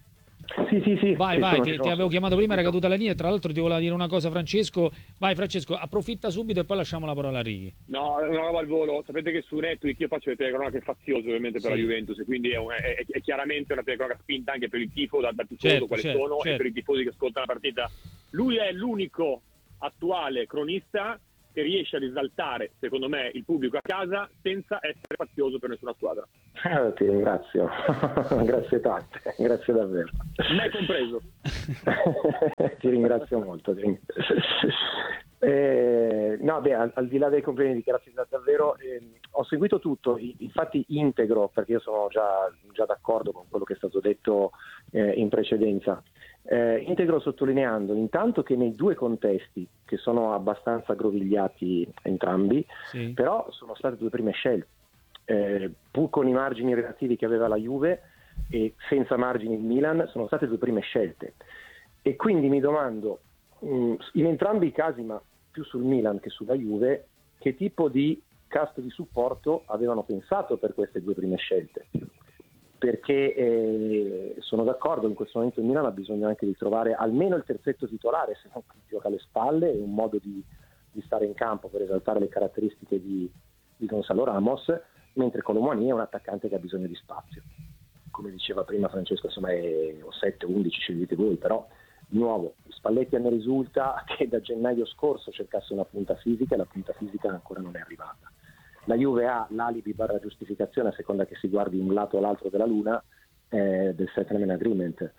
Sì. Vai, ti avevo chiamato prima, era caduta la linea. Tra l'altro ti voleva dire una cosa Francesco. Vai Francesco, approfitta subito e poi lasciamo la parola a Righi. No, una roba al volo. Sapete che su Netflix io faccio le telecronache faziose ovviamente per la Juventus, e quindi è chiaramente una telecronaca spinta anche per il tifo, da tifoso quali sono, e per i tifosi che ascoltano la partita. Lui è l'unico attuale cronista che riesce a risaltare, secondo me, il pubblico a casa senza essere fazioso per nessuna squadra. Ti ringrazio, grazie tante, grazie davvero. Me compreso. Ti ringrazio molto. Al di là dei complimenti, grazie davvero. Ho seguito tutto, infatti integro, perché io sono già d'accordo con quello che è stato detto in precedenza. Integro sottolineando intanto che nei due contesti, che sono abbastanza aggrovigliati entrambi, però sono state due prime scelte, pur con i margini relativi che aveva la Juve e senza margini il Milan, sono state due prime scelte, e quindi mi domando in entrambi i casi, ma più sul Milan che sulla Juve, che tipo di cast di supporto avevano pensato per queste due prime scelte. Perché sono d'accordo, in questo momento il Milan ha bisogno anche di trovare almeno il terzetto titolare, se non gioca alle spalle, e un modo di stare in campo per esaltare le caratteristiche di Gonzalo Ramos, mentre Colomani è un attaccante che ha bisogno di spazio. Come diceva prima Francesco, insomma è 7-11, scegliete voi, però di nuovo Spalletti a me risulta che da gennaio scorso cercasse una punta fisica, e la punta fisica ancora non è arrivata. La Juve ha l'alibi / giustificazione, a seconda che si guardi un lato o l'altro della luna, del settlement agreement.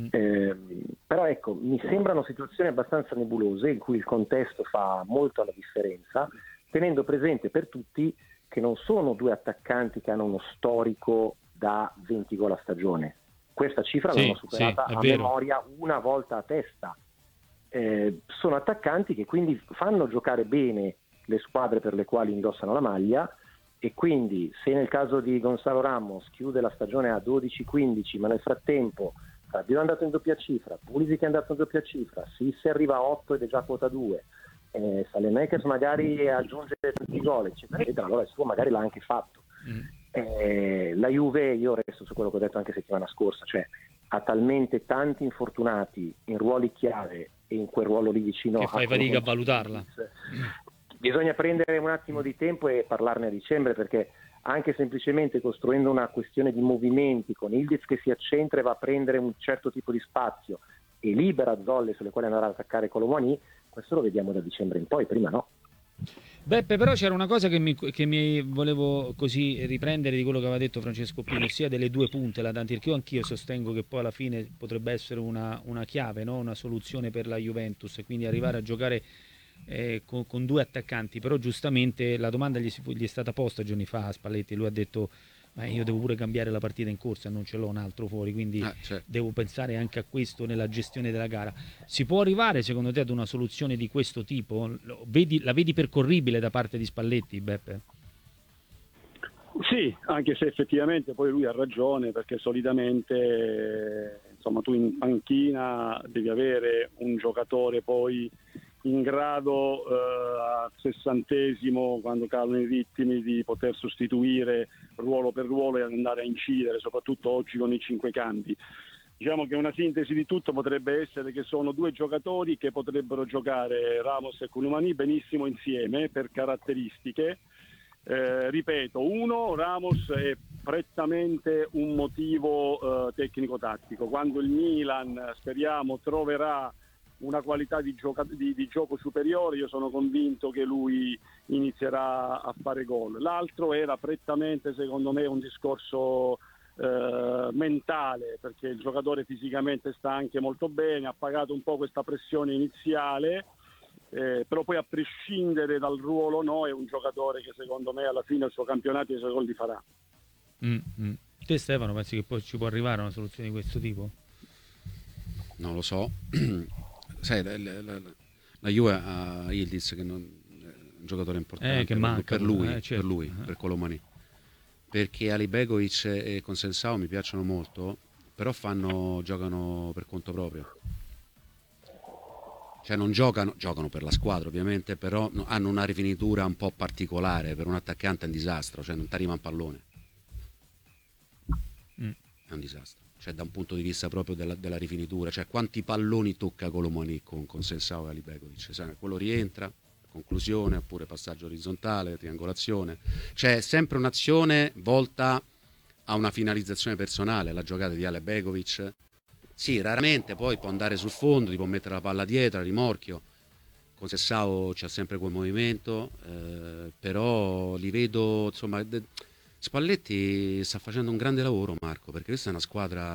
Però ecco, mi sembrano situazioni abbastanza nebulose, in cui il contesto fa molto la differenza, tenendo presente per tutti che non sono due attaccanti che hanno uno storico da 20 gol a stagione. Questa cifra l'hanno superata a memoria una volta a testa. Sono attaccanti che quindi fanno giocare bene le squadre per le quali indossano la maglia, e quindi se nel caso di Gonzalo Ramos chiude la stagione a 12-15, ma nel frattempo Rabiot è andato in doppia cifra, Pulisic è andato in doppia cifra, si arriva a 8 ed è già quota 2, Saelemaekers magari aggiunge tanti gol, eccetera, allora il suo magari l'ha anche fatto. La Juve, io resto su quello che ho detto anche settimana scorsa, cioè ha talmente tanti infortunati in ruoli chiave e in quel ruolo lì vicino, che fai fatica a valutarla. Bisogna prendere un attimo di tempo e parlarne a dicembre, perché anche semplicemente costruendo una questione di movimenti, con Ildiz che si accentra e va a prendere un certo tipo di spazio e libera zolle sulle quali andare ad attaccare Colomani, questo lo vediamo da dicembre in poi, prima no. Beppe, però c'era una cosa che mi volevo così riprendere di quello che aveva detto Francesco Pino, sia delle due punte, la Danti, perché anch'io sostengo che poi alla fine potrebbe essere una chiave, no? Una soluzione per la Juventus, e quindi arrivare a giocare con due attaccanti. Però giustamente la domanda gli è stata posta giorni fa a Spalletti, e lui ha detto: ma io devo pure cambiare la partita in corsa, non ce l'ho un altro fuori, quindi devo pensare anche a questo nella gestione della gara. Si può arrivare secondo te ad una soluzione di questo tipo? La vedi percorribile da parte di Spalletti, Beppe? Sì, anche se effettivamente poi lui ha ragione, perché solitamente insomma tu in panchina devi avere un giocatore poi in grado al 60°, quando calano i ritmi, di poter sostituire ruolo per ruolo e andare a incidere, soprattutto oggi con i 5 cambi. Diciamo che una sintesi di tutto potrebbe essere che sono due giocatori che potrebbero giocare, Ramos e Colomani, benissimo insieme per caratteristiche. Ripeto, Ramos è prettamente un motivo tecnico-tattico. Quando il Milan, speriamo, troverà una qualità di gioco superiore, io sono convinto che lui inizierà a fare gol. L'altro era prettamente, secondo me, un discorso mentale, perché il giocatore fisicamente sta anche molto bene, ha pagato un po' questa pressione iniziale, però poi a prescindere dal ruolo è un giocatore che secondo me alla fine il suo campionato e i suoi gol li farà. Te Stefano, pensi che poi ci può arrivare una soluzione di questo tipo? Non lo so. Sai, la Juve ha Ildiz, che è un giocatore importante che manca, per lui, certo. per lui, per Colomani, perché Ali Begovic e Consensao mi piacciono molto, però giocano per conto proprio, cioè non giocano per la squadra ovviamente, però hanno una rifinitura un po' particolare. Per un attaccante è un disastro, cioè non ti arriva un pallone, è un disastro. cioè da un punto di vista proprio della rifinitura, cioè quanti palloni tocca Colomani con Sensao e Alibegovic, quello rientra, conclusione, oppure passaggio orizzontale, triangolazione, cioè sempre un'azione volta a una finalizzazione personale. La giocata di Alibegovic, sì, raramente poi può andare sul fondo, ti può mettere la palla dietro, a rimorchio, con Sensao c'è sempre quel movimento, però li vedo, insomma, Spalletti sta facendo un grande lavoro, Marco, perché questa è una squadra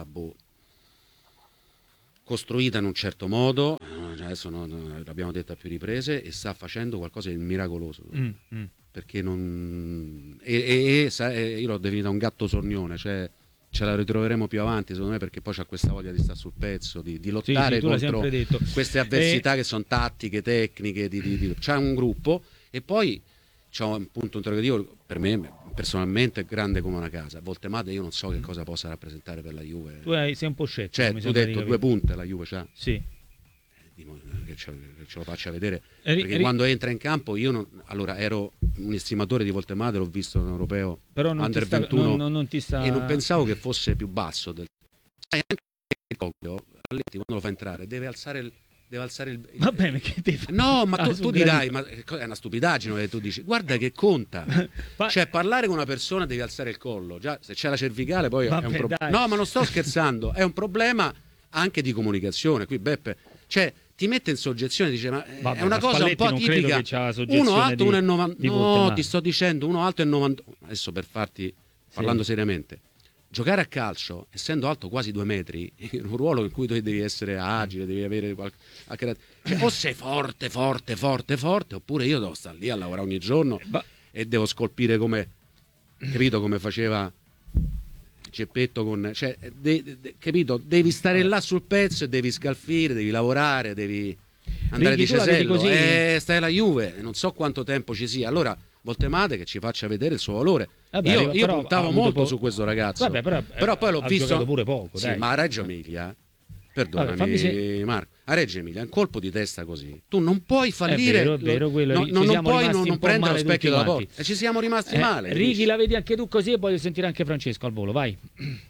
costruita in un certo modo, adesso l'abbiamo detto a più riprese, e sta facendo qualcosa di miracoloso, perché non... io l'ho definita un gatto sornione, cioè ce la ritroveremo più avanti, secondo me, perché poi c'ha questa voglia di stare sul pezzo, di lottare contro queste avversità che sono tattiche, tecniche, c'ha un gruppo, e poi c'è un punto interrogativo per me personalmente grande come una casa. Voltemade io non so che cosa possa rappresentare per la Juve. Tu sei un po' scettico, cioè tu hai detto 2 punte la Juve c'ha. Sì. Che ce lo faccia vedere, perché quando entra in campo io allora ero un estimatore di Voltemade, l'ho visto in europeo, però Under 21 non ti sta... e non pensavo che fosse più basso anche il Coglio, quando lo fa entrare deve alzare il va bene, che no, ma tu dirai, ma è una stupidaggine che tu dici, guarda che conta, cioè parlare con una persona devi alzare il collo, già se c'è la cervicale poi è un problema. No, ma non sto scherzando, è un problema anche di comunicazione. Qui Beppe, cioè ti mette in soggezione, dice, ma è una cosa un po' tipica, uno alto, uno è 90, no, ti sto dicendo, uno alto è 90, adesso per farti, parlando seriamente, giocare a calcio, essendo alto quasi 2 metri, in un ruolo in cui tu devi essere agile, devi avere cioè, o sei forte, oppure io devo stare lì a lavorare ogni giorno e devo scolpire come, capito, come faceva Geppetto cioè, capito, devi stare là sul pezzo e devi scalfire, devi lavorare, devi andare di cesello, stai alla Juve, non so quanto tempo ci sia, allora Voltemade che ci faccia vedere il suo valore. Vabbè, io puntavo molto su questo ragazzo. Vabbè, però poi l'ho visto pure poco, sì, ma a Reggio Emilia, perdonami Marco, a Reggio Emilia un colpo di testa così tu non puoi fallire, è vero, non puoi non prendere lo specchio della porta, e ci siamo rimasti male. Righi, la vedi anche tu così, e poi sentire anche Francesco al volo, vai.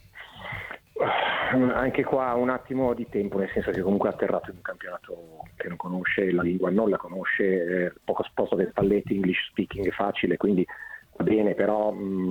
Anche qua un attimo di tempo, nel senso che comunque ha atterrato in un campionato che non conosce, la lingua non la conosce, poco sposto per Spalletti, English speaking è facile, quindi va bene, però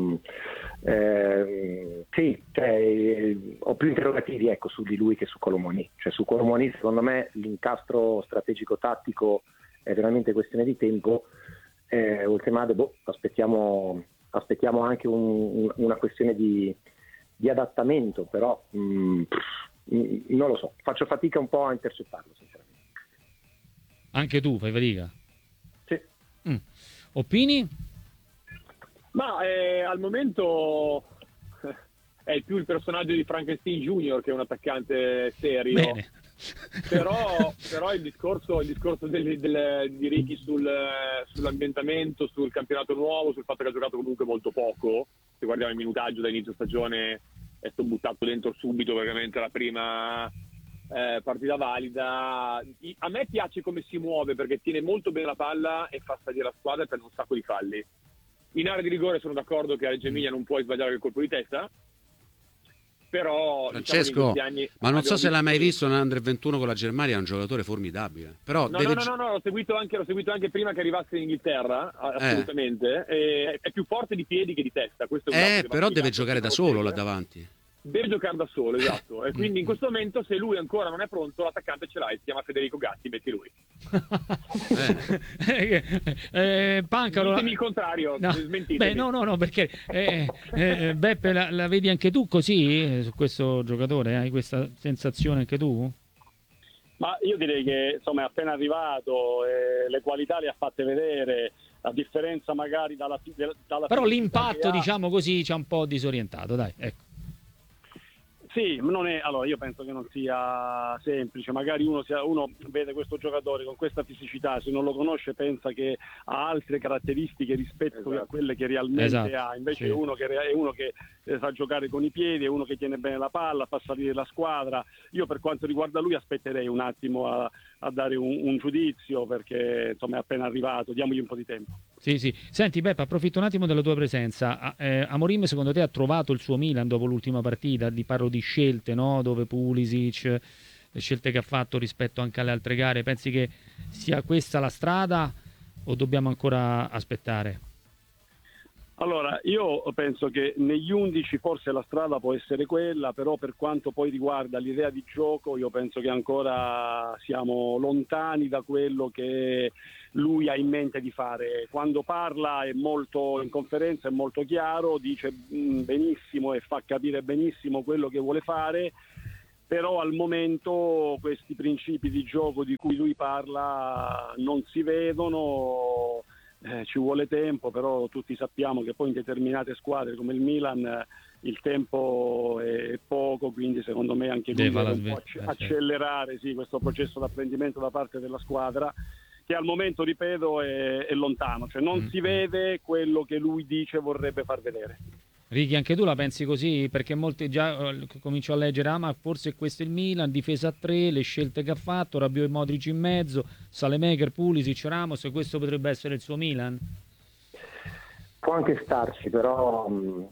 sì, ho più interrogativi, ecco, su di lui che su Colomoni. Cioè su Colomoni secondo me l'incastro strategico-tattico è veramente questione di tempo. Voltemade, aspettiamo anche una questione di adattamento, però non lo so, faccio fatica un po' a intercettarlo, sinceramente. Anche tu fai fatica? Sì. Opini? Ma al momento è più il personaggio di Frankenstein Junior che è un attaccante serio. Bene. Però il discorso di Ricky sull'ambientamento, sul campionato nuovo, sul fatto che ha giocato comunque molto poco, se guardiamo il minutaggio da inizio stagione è stato buttato dentro subito, praticamente la prima partita valida. A me piace come si muove, perché tiene molto bene la palla e fa salire la squadra per un sacco di falli. In area di rigore sono d'accordo che a Reggio Emilia non puoi sbagliare il colpo di testa, però Francesco, anni, ma non so se l'hai mai visto nell'Under 21 con la Germania, è un giocatore formidabile. Però no, l'ho seguito anche prima che arrivasse in Inghilterra, assolutamente. È più forte di piedi che di testa. Questo è però deve giocare da solo là davanti. Deve giocare da solo, esatto. E quindi in questo momento, se lui ancora non è pronto, l'attaccante ce l'hai, si chiama Federico Gatti, metti lui. Pancaro, ditemi il contrario, smentitemi. Beh, no, perché Beppe, la vedi anche tu così su questo giocatore? Hai questa sensazione anche tu? Ma io direi che insomma è appena arrivato, le qualità le ha fatte vedere, a differenza magari dalla però l'impatto, diciamo così, ci ha un po' disorientato, dai, ecco. Sì, non è, allora io penso che non sia semplice, magari uno vede questo giocatore con questa fisicità, se non lo conosce pensa che ha altre caratteristiche rispetto a quelle che realmente ha, invece sì. È uno che sa giocare con i piedi, è uno che tiene bene la palla, fa salire la squadra. Io per quanto riguarda lui aspetterei un attimo a dare un giudizio, perché insomma è appena arrivato, diamogli un po' di tempo. Sì. Senti Beppe, approfitto un attimo della tua presenza. Amorim secondo te ha trovato il suo Milan dopo l'ultima partita? Parlo di scelte, no? Dove Pulisic, le scelte che ha fatto rispetto anche alle altre gare, pensi che sia questa la strada o dobbiamo ancora aspettare? Allora, io penso che negli 11 forse la strada può essere quella, però per quanto poi riguarda l'idea di gioco io penso che ancora siamo lontani da quello che lui ha in mente di fare. Quando parla è molto, in conferenza è molto chiaro, dice benissimo e fa capire benissimo quello che vuole fare, però al momento questi principi di gioco di cui lui parla non si vedono. Ci vuole tempo, però tutti sappiamo che poi in determinate squadre come il Milan il tempo è poco, quindi secondo me anche lui deve un po' accelerare questo processo d'apprendimento da parte della squadra, che al momento, ripeto, è lontano, cioè non si vede quello che lui dice vorrebbe far vedere. Ricky, anche tu la pensi così? Perché molti già comincio a leggere, ma forse questo è il Milan, difesa a 3, le scelte che ha fatto, Rabiot e Modric in mezzo, Salemaker, Pulisic, Ramos, e questo potrebbe essere il suo Milan? Può anche starci, però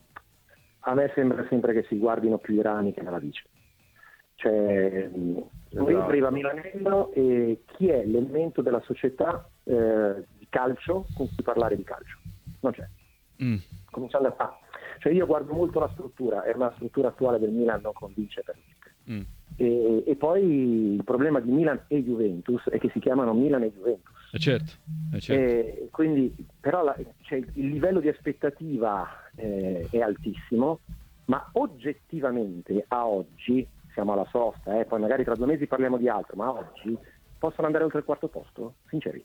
a me sembra sempre che si guardino più i rani che la radice. Cioè, lui priva Milanello, e chi è l'elemento della società di calcio con cui parlare di calcio? Non c'è. Cominciando a Cioè io guardo molto la struttura, e la struttura attuale del Milan non convince per niente. E poi il problema di Milan e Juventus è che si chiamano Milan e Juventus. Certo. Quindi, però il livello di aspettativa è altissimo, ma oggettivamente a oggi, siamo alla sosta, poi magari tra 2 mesi parliamo di altro, ma oggi possono andare oltre il 4º posto? Sinceri.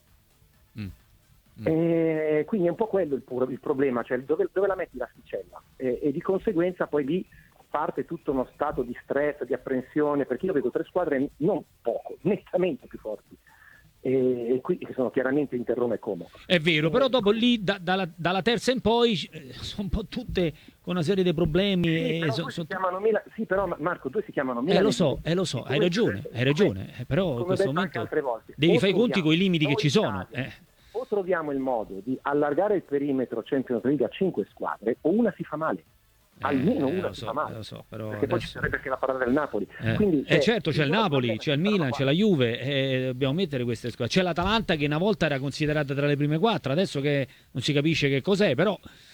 Quindi è un po' quello il problema, cioè dove la metti l'asticella, e di conseguenza poi lì parte tutto uno stato di stress, di apprensione, perché io vedo 3 squadre non poco, nettamente più forti, e qui che sono chiaramente Inter, Roma e Como. È vero, però dopo lì dalla terza in poi sono un po' tutte con una serie di problemi. Si chiamano Milan, sì, però Marco, 2 si chiamano Milan. Lo so, hai ragione, però in questo momento devi fare i conti con i limiti che ci sono. O troviamo il modo di allargare il perimetro Champions League a 5 squadre, o una si fa male. Almeno una si fa male. Lo so, però perché poi ci sarebbe anche la parola del Napoli. Quindi, certo, c'è il Napoli, c'è il Milan, c'è la Juve, dobbiamo mettere queste squadre. C'è l'Atalanta che una volta era considerata tra le prime 4, adesso che non si capisce che cos'è, però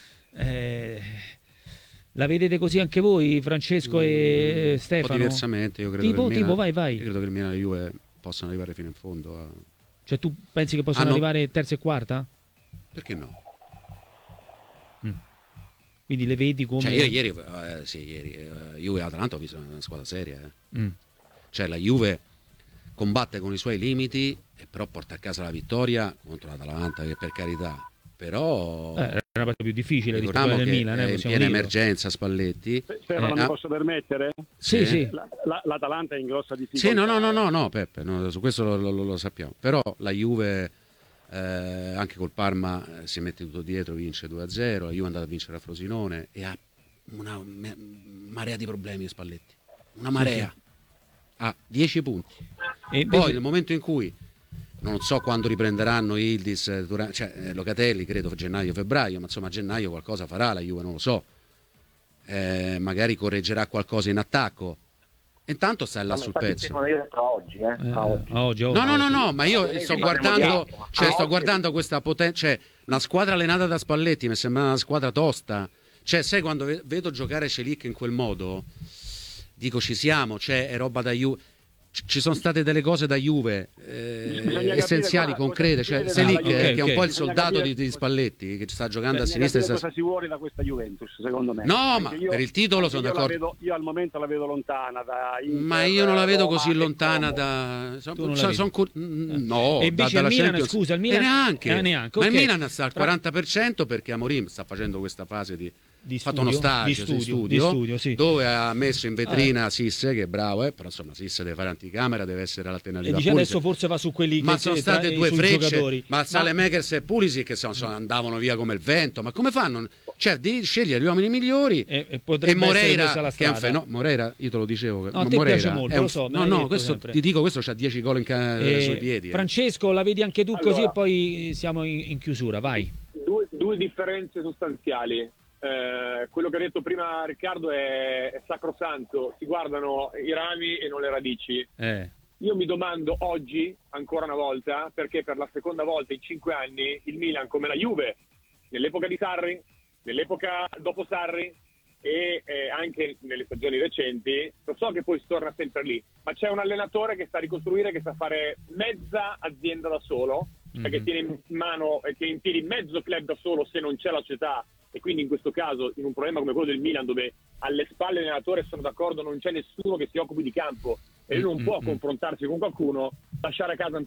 la vedete così anche voi, Francesco e Stefano? Un po' diversamente, io credo che il Milan, vai. Io credo che il Milan e la Juve possano arrivare fino in fondo. Cioè tu pensi che possono arrivare terza e quarta? Perché no? Quindi le vedi come... Cioè ieri Juve e Atalanta ho visto una squadra seria. Cioè la Juve combatte con i suoi limiti, e però porta a casa la vittoria contro l'Atalanta, che per carità, però era una partita più difficile rispetto a quella del Milan, in piena emergenza Spalletti. Stefano, mi posso permettere? Sì. L'Atalanta è in grossa difficoltà. Sì, no, Peppe, su questo lo sappiamo. Però la Juve anche col Parma si mette tutto dietro, vince 2-0, la Juve è andata a vincere a Frosinone e ha una marea di problemi Spalletti, una marea. Ha 10 punti. E poi nel momento in cui non so quando riprenderanno Yildiz, Locatelli, credo gennaio-febbraio, ma insomma a gennaio qualcosa farà la Juve, non lo so, magari correggerà qualcosa in attacco. Intanto sta là sul pezzo. Oggi. No, ma io sto guardando questa potenza, cioè una squadra allenata da Spalletti mi sembra una squadra tosta. Cioè, sai, quando vedo giocare Celic in quel modo, dico ci siamo, cioè è roba da Juve. Ci sono state delle cose da Juve essenziali, concrete, cioè Selic che è un po' il soldato di Spalletti, che sta giocando a sinistra. Cosa si vuole da questa Juventus, secondo me? No, ma per il titolo sono d'accordo. Io al momento la vedo lontana da Inter, ma io non la vedo così lontana da no, e invece dalla il Milan, Champions, scusa, il Milan neanche. Ma il Milan sta al 40% perché Amorim sta facendo questa fase di fatto uno stage di studio, sì. dove ha messo in vetrina Sisse, che è bravo, però insomma Sisse deve fare anticamera, deve essere l'alternativa. E dice adesso forse va su quelli ma che sono state due frecce, giocatori. ma Saelemaekers e Pulisic che andavano via come il vento, ma come fanno? Cioè di scegliere gli uomini migliori e Moreira la che è un fenomeno. Moreira, io te lo dicevo, no, a te Moreira piace molto, lo so, questo ti dico, questo c'ha 10 gol sui piedi. Francesco, la vedi anche tu così e poi siamo in chiusura, vai. Due differenze sostanziali. Quello che ha detto prima Riccardo è sacrosanto, si guardano i rami e non le radici. Io mi domando oggi, ancora una volta, perché per la seconda volta in 5 anni il Milan, come la Juve, nell'epoca di Sarri, nell'epoca dopo Sarri e anche nelle stagioni recenti, lo so che poi si torna sempre lì, ma c'è un allenatore che sa ricostruire, che sa fare mezza azienda da solo, che tiene in mano e tiene in piedi mezzo club da solo se non c'è la società. E quindi in questo caso, in un problema come quello del Milan, dove alle spalle dell'allenatore, sono d'accordo, non c'è nessuno che si occupi di campo e lui non può confrontarsi con qualcuno, lasciare a casa